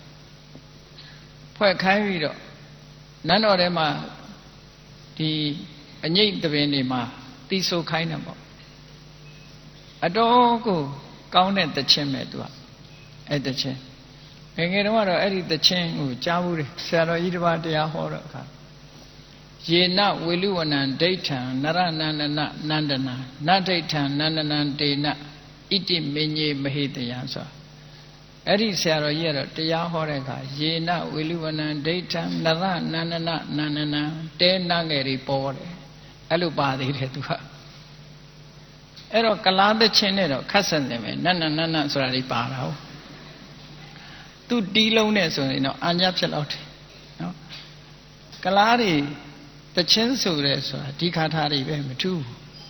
A: ပြီးတော့နန်းတော်ထဲမှာဒီအငိတ်တပင်တွေမှာတီးဆိုခိုင်းတယ်ပေါ့အတော်ကိုကောင်းတဲ့တချင်းပဲသူကအဲ့တချင်းငယ်တုန်းကတော့အဲ့ဒီတချင်းကိုကြားဘူးတယ်ဆရာတော်ကြီးတစ်ပါးတရားဟောတော့အခါယေနဝေလူဝနံဒိဋ္ဌံနရနန္ဒနနန္ဒနာနဒိဋ္ဌံနန္ဒနံတေနဣတိမင်းကြီးမဟိတယံဆိုအဲ့ဒီဆရာတော်ကြီးကတော့တရားဟောတဲ့အခါယေနဝေလူဝနံဒိဋ္ဌံနရနန္ဒနနန္ဒနာတဲနာငယ်တွေပေါ်တယ်အဲ့လိုပါသေးတယ်သူကအဲ့တော့ကလားသချင်းနဲ့တော့ခတ်ဆင်တယ်ပဲနန္ဒနန္ဒဆိုတာတွေပါတာဟုတ်သူတီးလုံးနဲ့ဆိုရင်တော့အာညဖြစ်လောက်တယ်နော်ကလားတွေတချင်းဆိုရဲဆိုတာဒီခါထားတွေပဲမထူး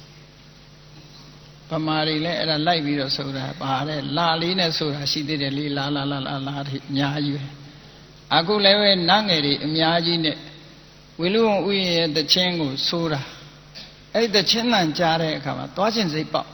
A: ဗမာတွေလည်းအဲ့ဒါလိုက်ပြီးတော့ဆိုတာပါတဲ့လာလေးနဲ့ဆိုတာရှိသေးတယ်လေလာတွေအများကြီးပဲအခုလည်းပဲနတ်ငယ်တွေအများကြီးနဲ့ဝေလူဝဥယျာဉ်ရဲ့တချင်းကိုဆိုတာအဲ့ဒီတချင်းတန်ကြားတဲ့အခါမှာသွားခြင်းစိတ်ပေါက်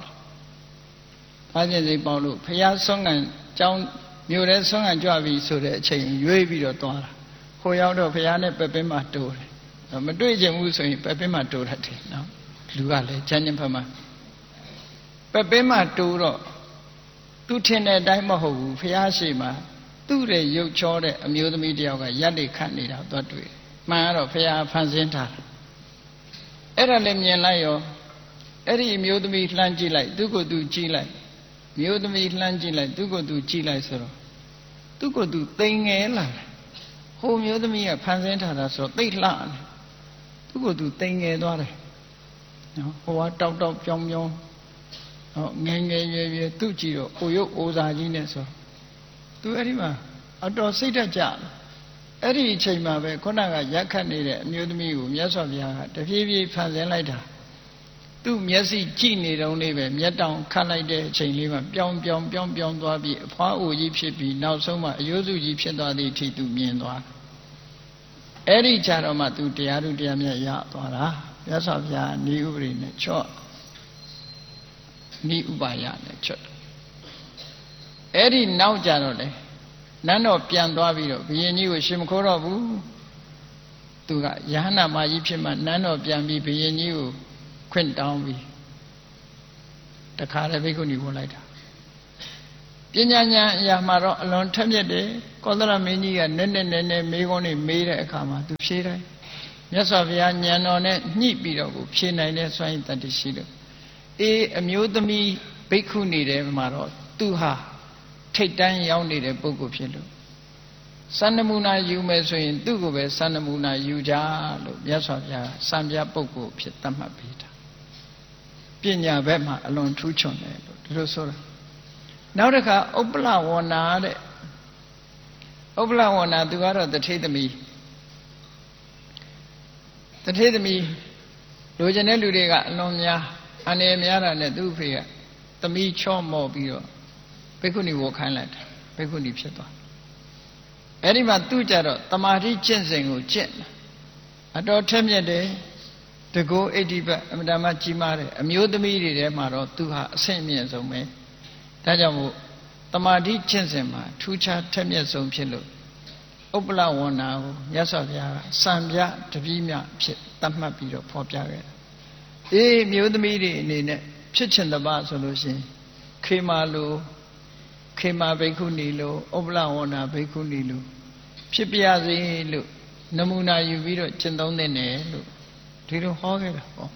A: လို့ဖះဆုံးကန်ကျောင်းမြို့ထဲဆုံးကန်ကြွပြီဆိုတဲ့အချိန်ရွေးပြီးတော့သွားတာဟိုရောက်တော့ဖះနဲ့ပက်ပင်းမှတိုးတယ်မတွေ့ချင်ဘူးဆိုရင်ပက်ပင်းမှတိုးတတ်တယ်နော်လူကလည်းချမ်းချမ်းဖက်မှပက်ပင်းမှတိုးတော့သူထင်တဲ့အတိုင်းမဟုတ်ဘူးဖះရှိမှသူ့ရဲ့ရုပ်ချောတဲ့အမျိုးသမီးတယောက်ကရက်တွေခတ်နေတာသွားတွေ့မှန်တော့ဖះဖန်ဆင်းထားတာအဲ့ဒါလည်းမြင်လိုက်ရောအဲ့ဒီအမျိုးသမီးလှမ်းကြည့်လိုက်သူ့ကိုယ်သူကြည့်လိုက်မျိုးသမီးလှမ်းကြည့်လိုက်သူ့ကိုယ်သူကြည့်လိုက်ဆိုတော့သူ့ကိုယ်သူသိငယ်လာတယ်ဟိုမျိုးသမီးကဖန်ဆင်းထားတာဆိုတော့သိလှတယ်သူ့ကိုယ်သူသိငယ်သွားတယ်နော်ဟိုကတောက်ပြောင်းဟောငယ်ရွယ်သူ့ကြည့်တော့အိုရုပ်အိုစာကြီးနဲ့ဆိုသူအဲ့ဒီမှာအတော်စိတ်ဓာတ်ကြအဲ့ဒီအချိန်မှာပဲခုနကရက်ခတ်နေတဲ့အမျိုးသမီးကိုမြတ်စွာဘုရားကတဖြည်းဖြည်းဖန်ဆင်းလိုက်တာသူ့မျက်စိကြည့်နေတုန်းလေးပဲမျက်တောင်ခတ်လိုက်တဲ့အချိန်လေးမှာပြောင်းသွားပြီးအဖွားအိုကြီးဖြစ်ပြီးနောက်ဆုံးမှအယိုးစုကြီးဖြစ်သွားသည့်အထိသူမြင်သွားအဲ့ဒီကြတော့မှသူတရားသူတရားမြတ်ရသွားတာမြတ်စွာဘုရားနိဥပရိနဲ့ချော့နိဥပါယနဲ့ချော့အဲ့ဒီနောက်ကြတော့လေနန်းတော်ပြန်သွားပြီးတော့ဘုရင်ကြီးကိုရှင်မခိုးတော့ဘူးသူကယဟနာမကြီးဖြစ်မှနန်းတော်ပြန်ပြီးဘုရင်ကြီးကိုခွင့်တောင်းပြီးတခါလည်းဘိက္ခုနီဝင်လိုက်တာပညာဉာဏ်အရာမှာတော့အလွန်ထက်မြက်တယ်ကောသလမင်းကြီးကနည်းနည်းမေးခွန်းတွေမေးတဲ့အခါမှာသူဖြေတိုင်းမြတ်စွာဘုရားဉာဏ်တော်နဲ့ညှိပြီးတော့ကိုဖြေနိုင်တဲ့စွမ်းရည်တတ္တိရှိလို့အမျိုးသမီးဘိက္ခုနီတွေမှာတော့သူဟာထိတ်တန်းရောက်နေတဲ့ပုဂ္ဂိုလ်ဖြစ်လို့စံနမူနာယူမယ်ဆိုရင်သူ့ကိုပဲစံနမူနာယူကြလို့မြတ်စွာဘုရားစံပြပုဂ္ဂိုလ်ဖြစ်သတ်မှတ်ပေးတာပညာဘက်မှာအလွန်ထူးချွန်တယ်လို့ဒီလိုဆိုတာနောက်တစ်ခါဥပ္ပလဝဏ္ဏတဲ့ဥပ္ပလဝဏ္ဏသူကတော့တထေသမီးလိုချင်တဲ့လူတွေကအလွန်များအနေများတာနဲ့သူ့ဖေကသမီးချော့မော့ပြီးတော့ဘိက္ခုနီဝတ်ခိုင်းလိုက်တယ်ဘိက္ခုနီဖြစ်သွားအဲ့ဒီမှာသူ့ကြတော့တမာတိကျင့်စဉ်ကိုကျင့်အတော်ထက်မြက်တယ်တကောဣတိပတ်အမှန်တမ်းကြီးမားတယ်အမျိုးသမီးတွေထဲမှာတော့သူဟာအဆင့်အမြင့်ဆုံးပဲဒါကြောင့်မို့တမာတိကျင့်စဉ်မှာထူးခြားထက်မြက်ဆုံးဖြစ်လို့ဥပ္ပလဝဏ္ဏကိုမြတ်စွာဘုရားကစံပြတပည့်မြဖြစ်သတ်မှတ်ပြီးတော့ဖော်ပြခဲ့တယ်မျိုးသမီးတွေအနေနဲ့ဖြစ်ချင်တပါဆိုလို့ရှိရင်ခေမာလိုခေမာဘိက္ခုနီလိုဥပ္ပလဝဏ္ဏဘိက္ခုနီလိုဖြစ်ပြစေလို့နမူနာယူပြီးတော့ကျင့်သုံးသင့်တယ်လို့ဒီလိုဟောခဲ့တာပေါ့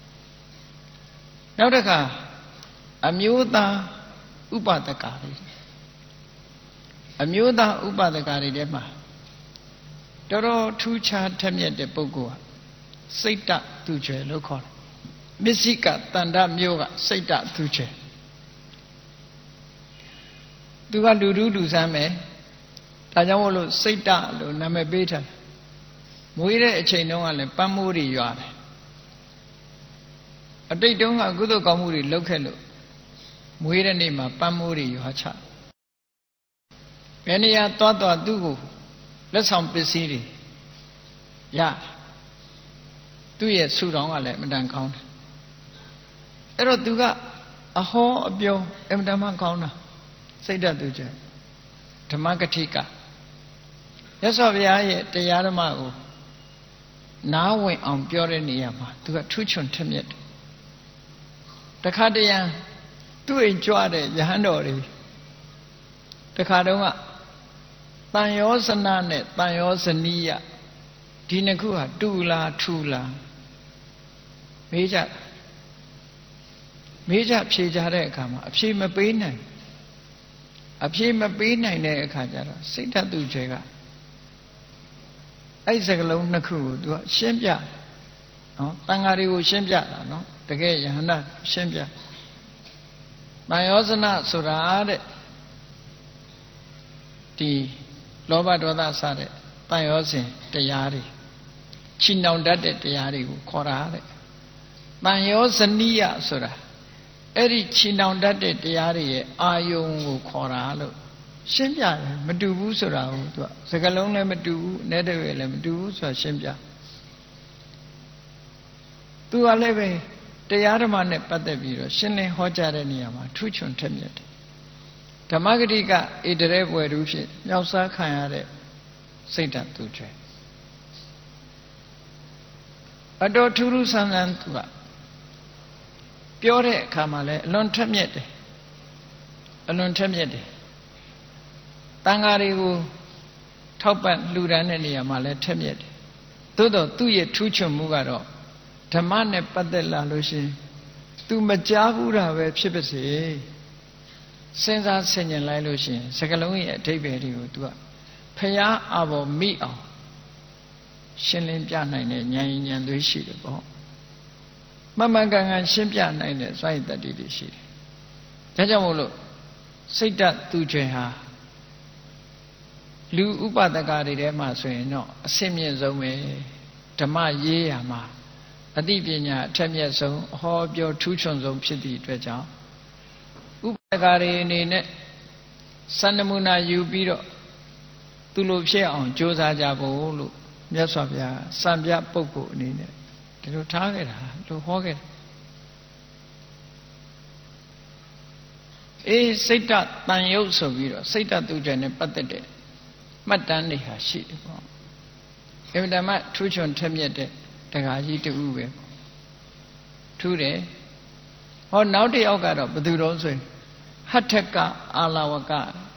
A: နောက်တစ်ခါအမျိုးသားဥပဒကာတွေအမျိုးသားဥပဒကာတွေထဲမှာတော်တော်ထူးခြားထက်မြက်တဲ့ပုဂ္ဂိုလ်ဟာစိတ်တသူကျွယ်လို့ခေါ်တယ်မစ္စိကတန္တမျိုးကစိတ်တသူကျွယ်သူကလူဆန်းမယ်ဒါကြောင့်မို့လို့စိတ်တလို့နာမည်ပေးထားတယ်မွေးတဲ့အချိန်တုန်းကလည်းပန်းမိုးတွေရွာတယ်အတိတ်တုန်းကကုသိုလ်ကောင်းမှုတွေလုပ်ခဲ့လို့မွေးတဲ့နေ့မှာပန်းမိုးတွေရွာချဘယ်နေရာသွားသူ့ကိုလက်ဆောင်ပစ္စည်းတွေရသူ့ရဲ့ဆူတောင်းကလည်းအမှန်တန်ကောင်းတယ်အဲ့တော့သူကအဟောအပြောအမှန်တန်မှကောင်းတာစိတ်ဓာတ်သူကျဓမ္မကတိကရသော်ဘုရားရဲ့တရားဓမ္မကိုနားဝင်အောင်ပြောတဲ့နေရာမှာသူကထူးချွန်ထက်မြက်တယ်တခါတရံသူ့အိမ်ကြွတဲ့ယဟန်တော်တွေတခါတုန်းကတန်ရောစနနဲ့တန်ရောဇနီးယဒီနှစ်ခုဟာတူလားထူလားမေးကြဖြေကြတဲ့အခါမှာအဖြေမပေးနိုင်တဲ့အခါကျတော့စိတ်ဓာတ်သူကျဲကအဲ့စကလုံးနှစ်ခုကိုသူကရှင်းပြနော်တန်ဃာတွေကိုရှင်းပြတာနော်တကယ်ယဟန္တာရှင်းပြတန်ရောစနဆိုတာတဲ့ဒီလောဘဒေါသစတဲ့တန်ရောစဉ်တရားတွေချီနှောင်တတ်တဲ့တရားတွေကိုခေါ်တာတဲ့တန်ရောဇနီးယဆိုတာအဲ့ဒီချီနှောင်တတ်တဲ့တရားတွေရဲ့အာယုံကိုခေါ်တာလို့ရှင်းပြတယ်မတူဘူးဆိုတာကိုသူကစကားလုံးလည်းမတူဘူးနဲ့တည်းလည်းမတူဘူးဆိုတာရှင်းပြသူကလည်းပဲတရားဓမ္မနဲ့ပတ်သက်ပြီးတော့ရှင်းလင်းဟောကြားတဲ့နေရာမှာထူးချွန်ထက်မြက်တယ်ဓမ္မဂတိကဣတရေဘွယ်သူဖြစ်မြောက်စားခံရတဲ့စိတ်ဓာတ်သူကျွဲအတော်ထူးထူးဆန်းဆန်းသူကပြောတဲ့အခါမှာလည်းအလွန်ထက်မြက်တယ်တန်ဃာတွေကိုထောက်ပံ့လှူဒန်းတဲ့နေရာမှာလည်းထက်မြက်တယ်သို့တော့သူ့ရဲ့ထူးချွန်မှုကတော့ဓမ္မနဲ့ပတ်သက်လာလို့ရှိရင်သူမကြားဘူးတာပဲဖြစ်ပါစေစဉ်းစားဆင်ခြင်လိုက်လို့ရှိရင်စကလုံးရဲ့အဓိပ္ပာယ်တွေကိုသူကဖျားအဘော်မိအောင်ရှင်းလင်းပြနိုင်တဲ့ဉာဏ်ဉာဏ်သွေးရှိတယ်ပေါ့မှန်ကန်ရှင်းပြနိုင်တဲ့စွမ်းရည်တတ္တိတွေရှိတယ်ဒါကြောင့်မို့လို့စိတ်ဓာတ်သူကျွဲဟာလူဥပဒကာတွေထဲမှာဆိုရင်တော့အဆင့်မြင့်ဆုံးပဲဓမ္မရေးရာမှာအသိပညာအထက်မြတ်ဆုံးအဟောပြောထူးချွန်ဆုံးဖြစ်သည့်အတွက်ကြောင့်ဥပဒကာတွေအနေနဲ့စံနမူနာယူပြီးတော့သူလိုဖြစ်အောင်ကြိုးစားကြဖို့လို့မြတ်စွာဘုရားစံပြပုဂ္ဂိုလ်အနေနဲ့ဒီလိုထားခဲ့တာလို့ဟောခဲ့တယ်စိတ်တတန်ရုပ်ဆိုပြီးတော့စိတ်တသူကျဲနဲ့ပတ်သက်တဲ့မှတ်တမ်းတွေဟာရှိတယ်ပေါ့အမှန်တမ်းထူးချွန်ထက်မြက်တဲ့တရားကြီးတူပဲထူးတယ်ဟောနောက်တစ်ယောက်ကတော့ဘယ်သူတော့ဆိုရင်ဟထကအာလဝက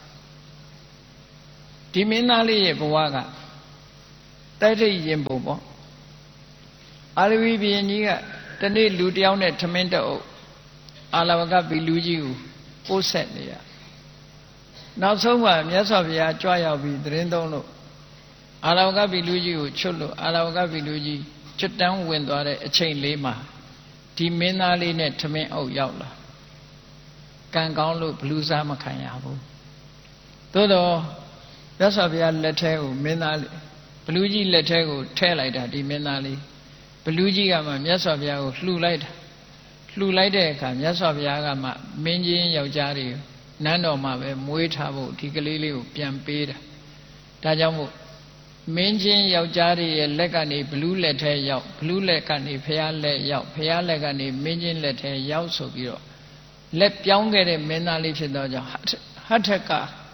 A: ဒီမင်းသားလေးရဲ့ဘဝကတိုက်ထိတ်ရင်ပုံပေါ့အာရဝီဘုရင်ကြီးကတနေ့လူတယောက်နဲ့ထမင်းတအုပ်အာလဝကဘီလူကြီးကိုပို့ဆက်နေရနောက်ဆုံးမှမြတ်စွာဘုရားကြွရောက်ပြီးသတင်းသုံးလို့အာလဝကဘီလူကြီးကိုချွတ်လို့အာလဝကဘီလူကြီးချွတ်တန်းဝင်သွားတဲ့အချိန်လေးမှာဒီမင်းသားလေးနဲ့ထမင်းအုပ်ရောက်လာကံကောင်းလို့ဘလူးစားမခံရဘူးသို့တော့မြတ်စွာဘုရားလက်ထဲကိုမင်းသားလေးဘလူးကြီးလက်ထဲကိုထဲလိုက်တာဒီမင်းသားလေးဘလူးကြီးကမှမြတ်စွာဘုရားကိုလှူလိုက်တာလှူလိုက်တဲ့အခါမြတ်စွာဘုရားကမှမင်းကြီးယောက်ျားတွေနန်းတော်မှာပဲမွေးထားဖို့ဒီကလေးလေးကိုပြန်ပေးတာဒါကြောင့်မို့မင်းချင်းယောက်ျားတွေရဲ့လက်ကနေဘလူးလက်ထဲရောက်ဘလူးလက်ကနေဘုရားလက်ရောက်ဘုရားလက်ကနေမင်းချင်းလက်ထဲရောက်ဆိုပြီးတော့လက်ပြောင်းခဲ့တဲ့မင်းသားလေးဖြစ်တော့ကြောင့်ဟထက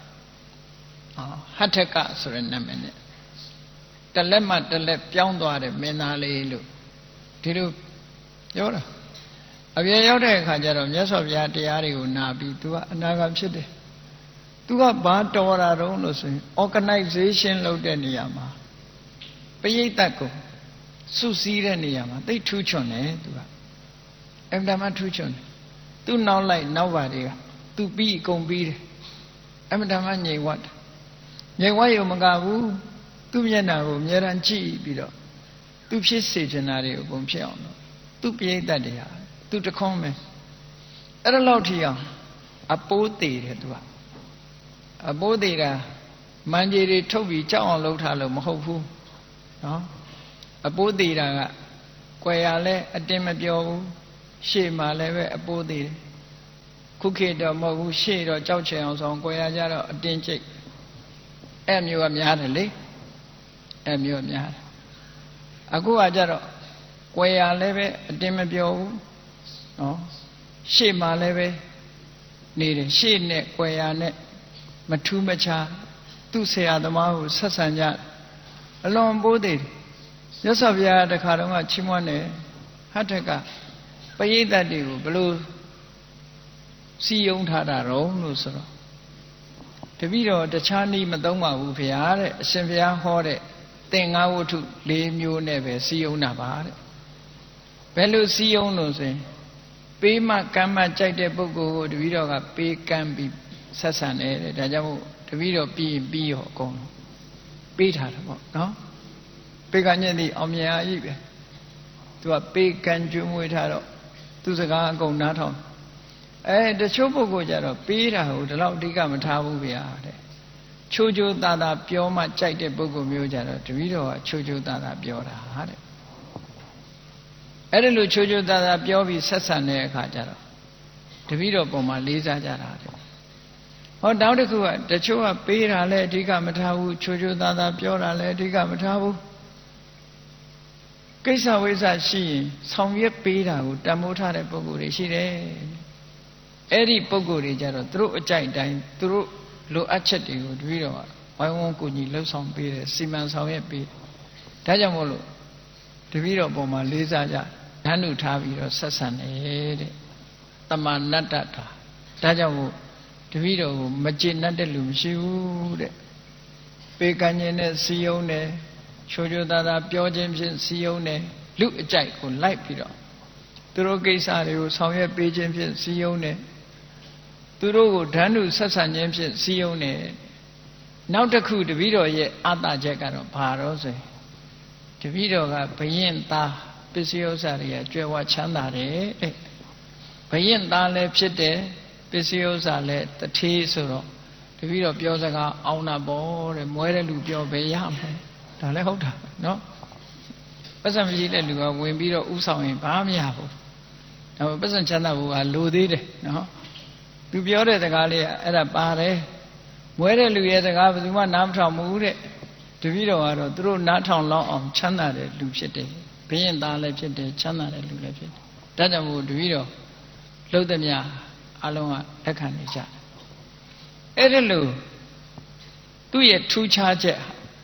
A: ဆိုတဲ့နာမည်နဲ့တလက်မှတလက်ပြောင်းသွားတဲ့မင်းသားလေးလို့ဒီလိုပြောတာအပြည့်ရောက်တဲ့အခါကျတော့မြတ်စွာဘုရားတရားတွေကိုနာပြီး तू ကအနာဂတ်ဖြစ်တယ် तू ကဘာတော်တာတုံးလို့ဆိုရင် organization လုပ်တဲ့နေရာမှာပရိသတ်ကိုစုစည်းတဲ့နေရာမှာသိထူးချွန်တယ် तू ကအမှန်တမ်းထူးချွန်တယ် तू နောက်လိုက်နောက်ပါတွေက तू ပြီးအကုန်ပြီးတယ်အမှန်တမ်းငြိမ်ဝတ်ငြိမ်ဝတ်ရုံမကဘူးသူ့မျက်နှာကိုအမြဲတမ်းကြည့်ပြီးတော့ तू ဖြစ်စေချင်တာတွေကိုအကုန်ဖြစ်အောင်လို့ तू ပရိသတ်တွေဟာသူတခွန်းပဲအဲ့ဒါလောက်ထိအောင်အပိုးသေးတယ် तू ကအပိုးသေးတာမန်ကြီးတွေထုတ်ပြီးကြောက်အောင်လုပ်ထားလို့မဟုတ်ဘူးနော်အပိုးသေးတာကကွယ်ရလဲအတင်းမပြောဘူးရှေ့မှာလည်းပဲအပိုးသေးတယ်ခုခေတ်တော့မဟုတ်ဘူးရှေ့တော့ကြောက်ချင်အောင်ဆောင်ကွယ်ရကြတော့အတင်းကျိတ်အဲ့မျိုးကများတယ်လေအဲ့မျိုးကများတယ်အခုကကြတော့ကွယ်ရလည်းပဲအတင်းမပြောဘူးနော်ရှေ့မှာလည်းပဲနေတယ်ရှေ့နဲ့ကွယ်ရနဲ့မထူးမခြားသူ့ဆရာသမားကိုဆက်ဆံကြအလွန်ပိုးသေးတယ်မြတ်စွာဘုရားတခါတော့ကချီးမွမ်းတယ်ဟထကပရိသတ်တွေကိုဘလို့စီယုံထားတာတော့လို့ဆိုတော့တပည့်တော်တခြားနည်းမသုံးပါဘူးဖေဟာတဲ့အရှင်ဘုရားဟောတဲ့သင်္ဃဝတ္ထု၄မျိုးနဲ့ပဲစီယုံတာပါတဲ့ဘယ်လိုစီယုံလို့ဆိုရင်ပေးမှကမ်းမှကြိုက်တဲ့ပုဂ္ဂိုလ်ကိုတပည့်တော်ကပေးကမ်းပြီးဆက်ဆံတယ်တဲ့ဒါကြောင့်မို့တပည့်တော်ပြီးရင်ပြီးရောအကုန်လုံးပေးထားတာပေါ့နော်ပေးကမ်းခြင်းသည်အောင်မြင်အားကြီးပဲသူကပေးကမ်းကျွေးမွေးထားတော့သူစကားအကုန်နားထောင်တချို့ပုဂ္ဂိုလ်ကြတော့ပေးတာကိုဒီလောက်အဓိကမထားဘူးဗျာတဲ့ချိုးချိုးသားသားပြောမှကြိုက်တဲ့ပုဂ္ဂိုလ်မျိုးကြတော့တပည့်တော်ကချိုးချိုးသားသားပြောတာတဲ့အဲ့ဒါလိုချိုးချိုးသားသားပြောပြီးဆက်ဆံတဲ့အခါကျတော့တပည့်တော်ပုံမှာလေးစားကြတာတဲ့ဟောတောင်းတစ်ခုကတချို့ကပေးတာလည်းအဓိကမထားဘူးချိုးချိုးသားသားပြောတာလည်းအဓိကမထားဘူးကိစ္စဝိစ္စရှိရင်ဆောင်ရွက်ပေးတာကိုတန်ဖိုးထားတဲ့ပုဂ္ဂိုလ်တွေရှိတယ်အဲ့ဒီပုဂ္ဂိုလ်တွေကြတော့သူတို့အကြိုက်တိုင်းသူတို့လိုအပ်ချက်တွေကိုတပည့်တော်ကဝိုင်းဝန်းကူညီလှုပ်ဆောင်ပေးတယ်စီမံဆောင်ရွက်ပေးဒါကြောင့်မို့လို့တပည့်တော်ပုံမှာလေးစားကြဓာတ်နုထားပြီးတော့ဆက်ဆံနေတဲ့တမနတ္တတာဒါကြောင့်မို့တပည့်တော်ကိုမကျေနပ်တဲ့လူမရှိဘူးတဲ့ပေကံခြင်းနဲ့စီယုံတယ်ချိုးချိုးသားသားပြောခြင်းဖြင့်စီယုံတယ်လူအကြိုက်ကိုလိုက်ပြီးတော့သူတို့ကိစ္စတွေကိုဆောင်ရွက်ပေးခြင်းဖြင့်စီယုံတယ်သူတို့ကိုဓာတ်နုဆက်ဆံခြင်းဖြင့်စီယုံတယ်နောက်တစ်ခုတပည့်တော်ရဲ့အာသချက်ကတော့ဘာတော့ဆိုရင်တပည့်တော်ကဘယင်သားပစ္စည်းဥစ္စာတွေကကြွယ်ဝချမ်းသာတယ်တဲ့ဘယင်သားလည်းဖြစ်တယ်ပစ္စည်းဥစ္စာလည်းတထေးဆိုတော့တပည့်တော်ပြောစကားအောင်တာပေါ့တဲ့မွဲတဲ့လူပြောဘယ်ရမလဲဒါလည်းဟုတ်တာနော်ပတ်စံမရှိတဲ့လူကဝင်ပြီးတော့ဥဆောင်ရင်ဘာမရဘူးဒါပေမဲ့ပတ်စံချမ်းသာဖို့ကလိုသေးတယ်နော်သူပြောတဲ့စကားလေးကအဲ့ဒါပါတယ်မွဲတဲ့လူရဲ့စကားဘယ်သူမှနားမထောင်ဘူးတဲ့တပည့်တော်ကတော့သူတို့နားထောင်လောက်အောင်ချမ်းသာတဲ့လူဖြစ်တယ်ဘုရင်သားလည်းဖြစ်တယ်ချမ်းသာတဲ့လူလည်းဖြစ်တယ်ဒါကြောင့်မို့တပည့်တော်လှုပ်သမျှအလုံးကလက်ခံနေကြအဲ့ဒါလို့သူ့ရဲ့ထူးခြားချက်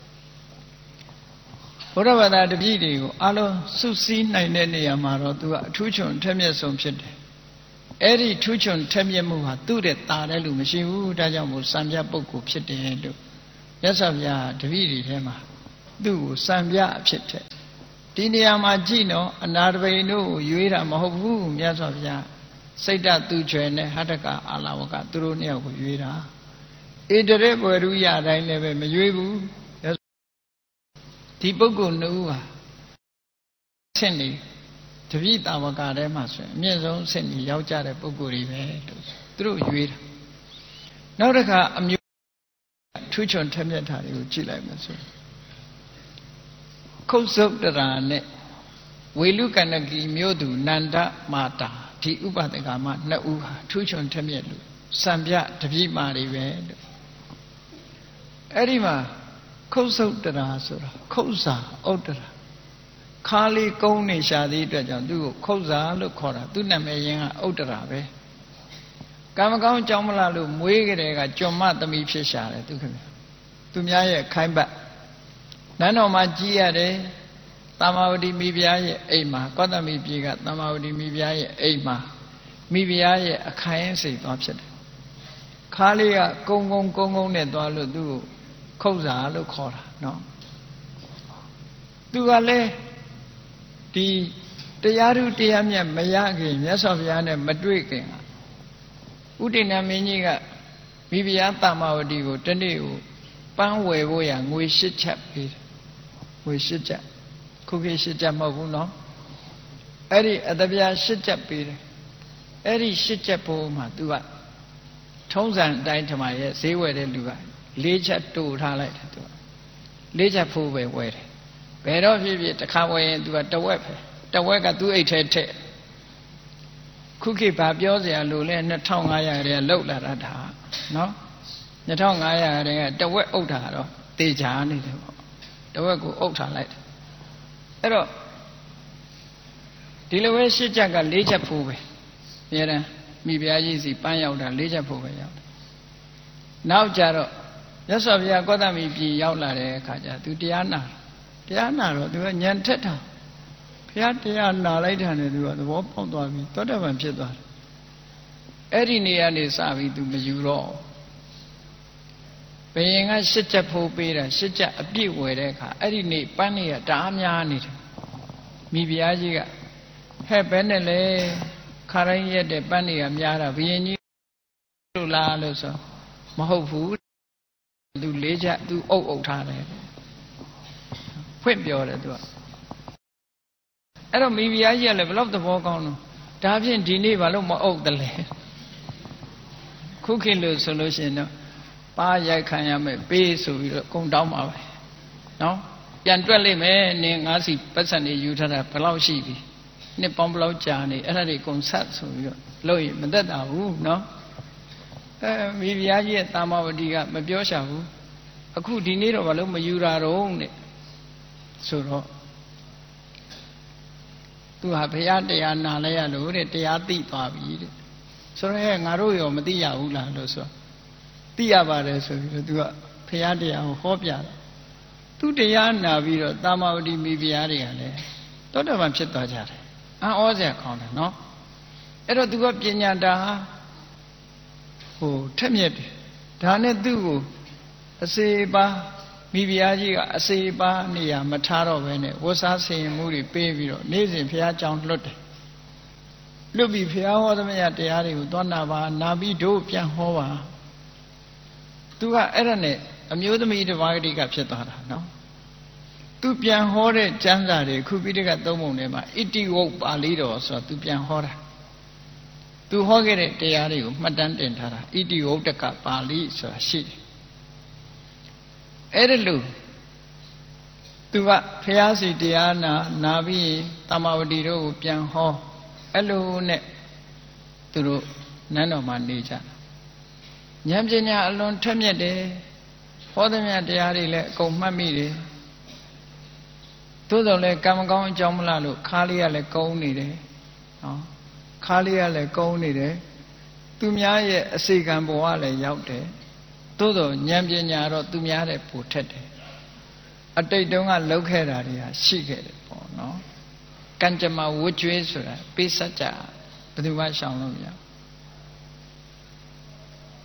A: ဘုရားဘာသာတပည့်တွေကိုအလုံးစုစည်းနိုင်တဲ့နေရာမှာတော့သူကအထူးချွန်ထက်မြက်ဆုံးဖြစ်တယ်အဲ့ဒီထူးချွန်ထက်မြက်မှုဟာသူ့တဲ့တာတဲ့လူမရှိဘူးဒါကြောင့်မို့စံပြပုဂ္ဂိုလ်ဖြစ်တယ်လို့မြတ်စွာဘုရားတပည့်တွေထဲမှာသူ့ကိုစံပြအဖြစ်တဲ့ဒီနေရာမှာကြည့်နော်အနာတပိန်တို့ကိုရွေးတာမဟုတ်ဘူးမြတ်စွာဘုရားစိတ်တသူကျွယ်နဲ့ဟတ္တကအာလဝကသူတို့နှစ်ယောက်ကိုရွေးတာဣတရေဘွယ်ရူရတိုင်းလည်းပဲမရွေးဘူးဒီပုဂ္ဂိုလ်နှစ်ဦးဟာဆင့်နေတပိတာဝကထဲမှာဆိုရင်အမြင့်ဆုံးဆင့်နေရောက်ကြတဲ့ပုဂ္ဂိုလ်တွေပဲလို့သူတို့ရွေးတာနောက်တစ်ခါအမျိုးထူးချွန်ထက်မြက်တာတွေကိုကြည့်လိုက်မယ်ဆိုခုတ်ဆုတ်တရာနဲ့ဝေလူကဏကီမြို့သူနန္ဒမာတာဒီဥပဒကမနှစ်ဦးဟာထူးချွန်ထက်မြက်လို့စံပြတပိမာတွေပဲလို့အဲ့ဒီမှာခုတ်ဆုတ်တရာဆိုတာခုတ်စာဥတ္တရာခါလေးကုန်းနေရှာသည့်အတွက်ကြောင့်သူ့ကိုခုတ်စာလို့ခေါ်တာသူ့နာမည်ရင်းကဥတ္တရာပဲကံမကောင်းကြောင်းမလားလို့မွေးကြတဲ့ကကြွမသမီးဖြစ်ရှာတယ်သူခင်ဗျသူများရဲ့ခိုင်းပတ်နန်းတော်မှာကြီးရတယ်တမ္မာဝတီမိဖုရားရဲ့အိမ်မှာကောသမီပြည်ကတမ္မာဝတီမိဖုရားရဲ့အိမ်မှာမိဖုရားရဲ့အခိုင်စိတ်သွားဖြစ်တယ်ခါလေးကကုန်းနဲ့သွားလို့သူ့ကိုခုတ်စာလို့ခေါ်တာနော်သူကလည်းဒီတရားဓုတရားမြတ်မရခင်မြတ်စွာဘုရားနဲ့မတွေ့ခင်ဥဒိဏမင်းကြီးကမိဖုရားတမ္မာဝတီကိုတနေ့ကိုပန်းဝယ်ဖို့ရငွေ၈ချက်ပေးတယ်ငွေ၈ချက်ခုခေတ်၈ချက်မဟုတ်ဘူးနော်အဲ့ဒီအတပြား၈ချက်ပေးတယ်အဲ့ဒီ၈ချက်ဖို့မှာ तू ကထုံးစံအတိုင်းထမရဲ့ဈေးဝယ်တဲ့လူက၄ချက်တူထားလိုက်တယ် तू ၄ချက်ဖို့ပဲဝယ်တယ်ဘယ်တော့ဖြစ်ဖြစ်တစ်ခါဝယ်ရင် तू ကတဝက်ပဲတဝက်ကသူ့အိတ်ထဲထည့်ခုခေတ်ဗာပြောစရာလို့လဲ2500ရဲလောက်လာတာဒါနော်2500ရဲတဝက်အုပ်တာတော့တေချာနေတယ်ပေါ့တဝက်ကိုအုပ်ထားလိုက်တယ်အဲ့တော့ဒီလိုပဲရှစ်ချက်က၄ချက်ဖို့ပဲအများတန်းမိဖုရားကြီးစီပန်းရောက်တာ၄ချက်ဖို့ပဲရောက်တယ်နောက်ကြတော့မြတ်စွာဘုရားကောသမီပြည်ရောက်လာတဲ့အခါကျသူတရားနာတော့သူကညံထက်တာဘုရားတရားနာလိုက်တာနဲ့သူကသဘောပေါက်သွားပြီသောတပန်ဖြစ်သွားတယ်အဲ့ဒီနေရာနေစပြီးသူမယူတော့ဘယင်ကရှစ်ချက်ဖို့ပေးတာရှစ်ချက်အပြည့်ဝယ်တဲ့အခါအဲ့ဒီနေပန်းနေရတအားများနေတယ်မိဖုရားကြီးကဟဲ့ဘယ်နဲ့လဲခါတိုင်းရက်တဲ့ပန်းနေရများတာဘယင်ကြီးလို့လားလို့ဆိုမဟုတ်ဘူးသူ၄ချက်သူအုပ်ထားတယ်ဖွင့်ပြောတယ်သူကအဲ့တော့မိဖုရားကြီးကလည်းဘယ်လောက်သဘောကောင်းတော့ဒါဖြင့်ဒီနေ့ဘာလို့မအုပ်တယ်လဲခုခေတ်လို့ဆိုလို့ရှိရင်တော့ပါရိုက်ခံရမယ်ပေးဆိုပြီးတော့ကုန်တောင်းပါပဲနော်ပြန်တွက်လိုက်မယ်နင်ငါးစီပတ်စံနေယူထားတာဘယ်လောက်ရှိပြီနှစ်ပေါင်းဘယ်လောက်ကြာနေအဲ့ဒါတွေကုန်ဆက်ဆိုပြီးတော့လို့ရင်မသက်တာဘူးနော်မိဖုရားကြီးရဲ့တာမဝတီကမပြောရှာဘူးအခုဒီနေ့တော့ဘာလို့မယူတာတော့နဲ့ဆိုတော့သူဟာဘုရားတရားနာလဲရလို့တဲ့တရားသိသွားပြီတဲ့ဆိုတော့ငါတို့ရောမသိရဘူးလားလို့ဆိုသိရပါတယ်ဆိုပြီးတော့သူကဘုရားတရားကိုဟောပြတယ်သူတရားနာပြီးတော့တာမဝတီမိဖုရားတွေကလည်းတောတပန်ဖြစ်သွားကြတယ်အံ့ဩစရာကောင်းတယ်နော်အဲ့တော့သူကပညာတာထက်မြက်တယ်ဒါနဲ့သူ့ကိုအစေပါမိဖုရားကြီးကအစေပါနေရမထားတော့ဘဲနဲ့ဝတ်စားဆင်မှုတွေပေးပြီးတော့နေ့စဉ်ဘုရားကြောင်းလွတ်တယ်လွတ်ပြီးဘုရားဟောသမျှတရားတွေကိုသွားနာပါနာပြီးတို့ပြန်ဟောပါသူကအဲ့ဒါနဲ့အမျိုးသမီးတစ်ပါးတိကဖြစ်သွားတာနော်သူပြန်ဟောတဲ့ကျမ်းစာတွေခုပိဋကသုံးပုံထဲမှာဣတိဝုတ်ပါဠိတော်ဆိုတာသူပြန်ဟောတာသူဟောခဲ့တဲ့တရားတွေကိုမှတ်တမ်းတင်ထားတာဣတိဝုတ်တကပါဠိဆိုတာရှိတယ်အဲ့ဒါလို့သူကဘုရားစီတရားနာပြီးတမ္မာဝတီတို့ကိုပြန်ဟောအဲ့လိုနဲ့သူတို့နန်းတော်မှာနေကြတာဉာဏ်ပညာအလွန်ထက်မြက်တယ်ဟောသမျှတရားတွေလည်းအကုန်မှတ်မိတယ်သို့တော်လည်းကံမကောင်းအကြောင်းမလားလို့ခါလေးကလည်းကုန်းနေတယ်နော်ခါလေးကလည်းကုန်းနေတယ်သူများရဲ့အစီကံဘဝလည်းရောက်တယ်သို့တော်ဉာဏ်ပညာတော့သူများတဲ့ပိုထက်တယ်အတိတ်တုန်းကလောက်ခဲ့တာတွေဟာရှိခဲ့တယ်ပေါ့နော်ကံကြမ္မာဝတ်ကြွေးဆိုတာပိစัจจะဘယ်သူမှရှောင်လို့မရ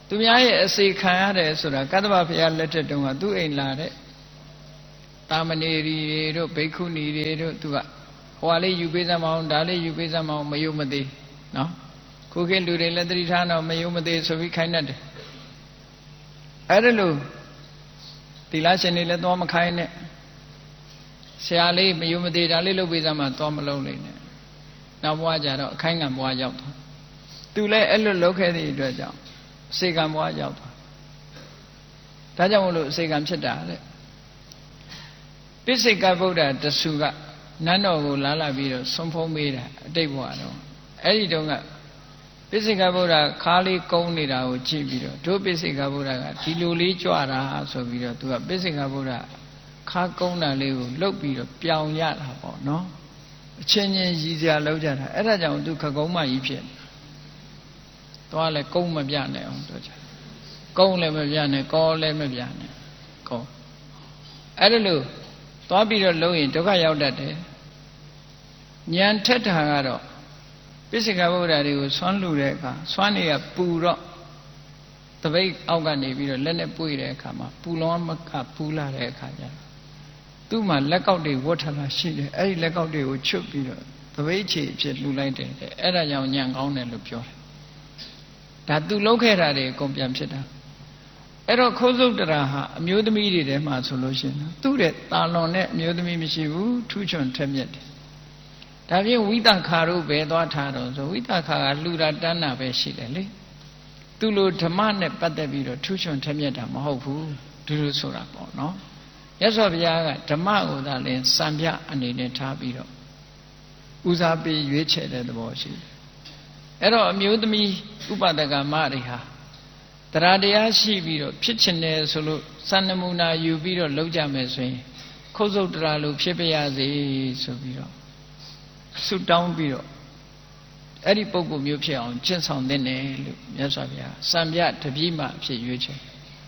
A: သူများရဲ့အစေခံရတယ်ဆိုတာကတ္တဗဘုရားလက်ထက်တုန်းကသူ့အိမ်လာတဲ့တာမဏေရီတွေတို့ဘိက္ခုနီတွေတို့သူကဟိုဟာလေးယူပေးစမ်းမအောင်ဒါလေးယူပေးစမ်းမအောင်မယုံမသေးနော်ခုခေတ်လူတွေလက်သတိထားတော့မယုံမသေးဆိုပြီးခိုင်းတတ်တယ်အဲ့ဒါလို့သီလရှင်တွေလည်းသွားမခိုင်းနဲ့ဆရာလေးမယုံမသေးဒါလေးလုပ်ပေးစမ်းမှသွားမလုပ်နိုင်နဲ့နောက်ဘဝကျတော့အခိုင်းငံဘဝရောက်သွားသူလည်းအဲ့လိုလုပ်ခဲ့တဲ့အတွက်ကြောင့်အစေကံဘဝရောက်သွားဒါကြောင့်မလို့အစေကံဖြစ်တာတဲ့ပိစိကဗုဒ္ဓတဆူကနန်းတော်ကိုလာပြီးတော့ဆွန်ဖုံးမေးတာအတိတ်ဘဝတော့အဲ့ဒီတုန်းကပိစိကဗုဒ္ဓခါးလေးကုန်းနေတာကိုကြည့်ပြီးတော့တို့ပိစိကဗုဒ္ဓကဒီလိုလေးကြွတာဆိုပြီးတော့သူကပိစိကဗုဒ္ဓခါးကုန်းတာလေးကိုလှုပ်ပြီးတော့ပြောင်ရတာပေါ့နော်အချင်းချင်းရည်စရာလောက်ကြတာအဲ့ဒါကြောင့်သူခကုံးမကြီးဖြစ်သွားလဲကုန်းမပြနဲ့အောင်ပြောကြကုန်းလည်းမပြနဲ့ကောလည်းမပြနဲ့ကောအဲ့ဒါလို့သွားပြီးတော့လုံးရင်ဒုက္ခရောက်တတ်တယ်ဉာဏ်ထက်တာကတော့ပိစိကဗုဒ္ဓတွေကိုဆွမ်းလူတဲ့အခါဆွမ်းတွေကပူတော့တပိတ်အောက်ကနေပြီးတော့လက်နဲ့ပွေတဲ့အခါမှာပူလောမကပူလာတဲ့အခါကျတော့သူ့မှာလက်ကောက်တွေဝတ်ထလာရှိတယ်အဲ့ဒီလက်ကောက်တွေကိုချွတ်ပြီးတော့တပိတ်ချေဖြစ်လှူလိုက်တယ်အဲ့ဒါကြောင့်ညံကောင်းတယ်လို့ပြောတယ်ဒါသူလုပ်ခဲ့တာတွေအကုန်ပြန်ဖြစ်တာအဲ့တော့ခိုးစုတ်တရာဟာအမျိုးသမီးတွေထဲမှာဆိုလို့ရှိရင်သူ့တဲ့တာလွန်တဲ့အမျိုးသမီးမရှိဘူးထူးချွန်ထက်မြက်တယ်ဒါဖြင့်ဝိသခါတို့ပဲသွားထားတော့ဆိုဝိသခါကလှူတာတန်းတာပဲရှိတယ်လေသူလိုဓမ္မနဲ့ပတ်သက်ပြီးတော့ထူးချွန်ထက်မြက်တာမဟုတ်ဘူးဒီလိုဆိုတာပေါ့နော်မြတ်စွာဘုရားကဓမ္မကိုသာလင်စံပြအနေနဲ့ထားပြီးတော့ဦးစားပေးရွေးချယ်တဲ့သဘောရှိတယ်အဲ့တော့အမျိုးသမီးဥပဒကမတွေဟာတရားတရားရှိပြီးတော့ဖြစ်ချင်တယ်ဆိုလို့စံနမူနာယူပြီးတော့လုပ်ကြမယ်ဆိုရင်ခုတ်ဆုတ်တရားလို့ဖြစ်ပြရစေဆိုပြီးတော့ဆုတောင်းပြီးတော့အဲ့ဒီပုဂ္ဂိုလ်မျိုးဖြစ်အောင်ကျင့်ဆောင်သင့်တယ်လို့မြတ်စွာဘုရားစံပြတပည့်မှဖြစ်ရွေးချယ်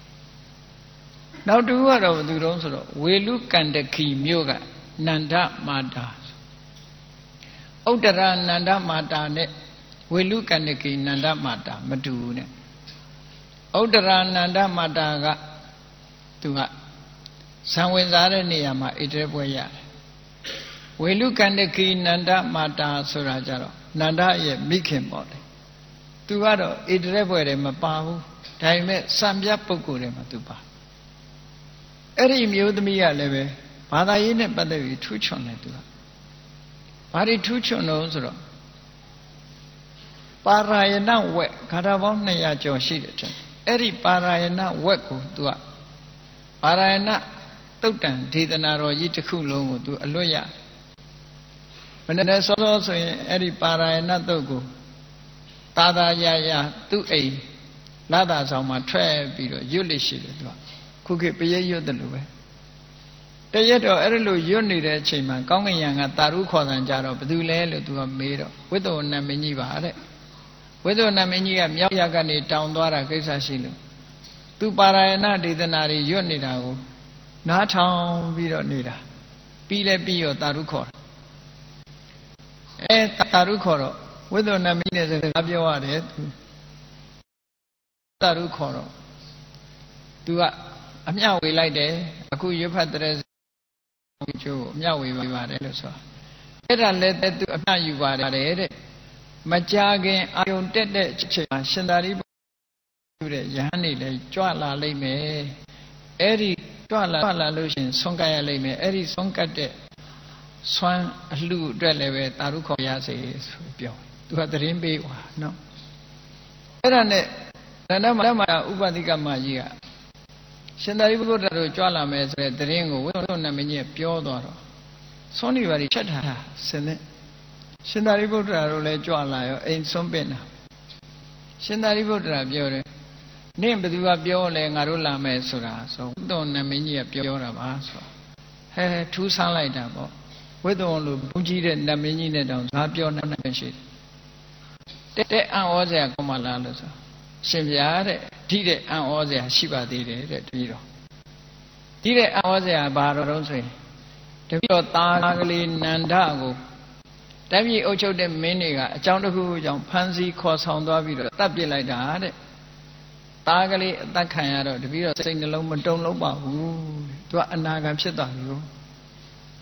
A: နောက်တစ်ခုကတော့ဘယ်သူတုံးဆိုတော့ဝေလူကန္တခီမြို့ကနန္ဒမာတာဥတ္တရနန္ဒမာတာနဲ့ဝေလူကန္တခီနန္ဒမာတာမတူဘူးနဲ့ဥတ္တရနန္ဒမာတာကသူကဇံဝင်စားတဲ့နေရာမှာဣတရေပွဲရတယ်ဝေလူကန္တခီနန္ဒမာတာဆိုတာကြတော့နန္ဒရဲ့မိခင်ပေါ့လေသူကတော့ဣတရေပွဲတွေမပါဘူးဒါပေမဲ့စံပြပုဂ္ဂိုလ်တွေမှာသူပါအဲ့ဒီမျိုးသမီးကလည်းပဲဘာသာရေးနဲ့ပတ်သက်ပြီးထူးချွန်တယ်သူကဘာတွေထူးချွန်လို့ဆိုတော့ပါရာယဏဝက်ဂါထာပေါင်း200ကျော်ရှိတယ်တဲ့အဲ့ဒီပါရာယဏဝက်ကိုသူကပါရာယဏတုတ်တန်ဒေသနာတော်ကြီးတစ်ခုလုံးကိုသူအလွတ်ရမနေ့စောစောဆိုရင်အဲ့ဒီပါရာယဏတုတ်ကိုသာသာရသူ့အိမ်လာသာဆောင်မှာထွက်ပြီးတော့ရွတ်လိရှိတယ်သူကခုခေတ်ပရိတ်ရွတ်တယ်လို့ပဲတရက်တော့အဲ့လိုရွတ်နေတဲ့အချိန်မှာကောင်းကင်ယံကတာရုခေါ်ဆံကြတော့ဘယ်သူလဲလို့သူကမေးတော့ဝိသုဝဏမင်းကြီးပါတဲ့ဝိသုဝဏမင်းကြီးကမြောက်ရကနေတောင်သွားတာကိစ္စရှိလို့သူပါရာယဏဒေသနာတွေရွတ်နေတာကိုနားထောင်ပြီးတော့နေတာပြီးလဲပြီးရောတာရုခေါ်တာရုခေါ်တော့ဝိသုဝဏမင်းနဲ့စကားပြောရတယ်သူတာရုခေါ်တော့သူကအမျှဝေလိုက်တယ်အခုရွတ်ဖတ်တဲ့ကျိုးအမျှဝေပါတယ်လို့ဆိုအဲ့ဒါလည်းသူအမျှယူပါတယ်တဲ့မကြခင်အာယုန်တက်တဲ့အချိန်မှာရှင်သာရိပုတ္တရာတဲ့ယဟန်နေလဲကြွလာလိမ့်မယ်အဲ့ဒီကြွလာလို့ရှင်ဆွန့်ကပ်ရလိမ့်မယ်အဲ့ဒီဆွန့်ကပ်တဲ့ဆွမ်းအလှအတွက်လည်းပဲတာရုခေါ်ရစေဆိုပြောသူကသတင်းပေးွာနော်အဲ့ဒါနဲ့နန္ဒမဥပတိကမကြီးကရှင်သာရိပုတ္တရာတို့ကြွလာမယ်ဆိုတဲ့သတင်းကိုဝိသုဝဏမင်းကြီးပြောသွားတော့သွန်နေပါလိချက်ထားတာစင်နဲ့ရှင်သာရိပုတ္တရာတို့လည်းကြွလာရောအိမ်သွန်ပင်တာရှင်သာရိပုတ္တရာပြောတယ်နင့်ဘယ်သူကပြောလဲငါတို့လာမယ်ဆိုတာဆိုဝိသုဝဏမင်းကြီးကပြောတာပါဆိုဟဲထူးဆန်းလိုက်တာပေါ့ဝိသုဝဏလိုဘုန်းကြီးတဲ့နတ်မင်းကြီးနဲ့တောင်ဇာပြောနိုင်ရှိတယ်တဲ့အံ့ဩစရာကောင်းမှလားလို့ဆိုရှင်ဗျာတဲ့ဒီတဲ့အံ့ဩစရာရှိပါသေးတယ်တဲ့တပည့်တော်ဒီတဲ့အံ့ဩစရာဘာတော့ဆိုရင်တပည့်တော်သားကလေးနန္ဒကိုတပည့်အုပ်ချုပ်တဲ့မင်းတွေကအကြောင်းတစ်ခုအကြောင်းဖမ်းဆီးခေါ်ဆောင်သွားပြီးတော့တပ်ပစ်လိုက်တာတဲ့သားကလေးအသက်ခံရတော့တပည့်တော်စိတ်နှလုံးမတုန်လုံးပါဘူးသူကအနာဂံဖြစ်သွားပြီ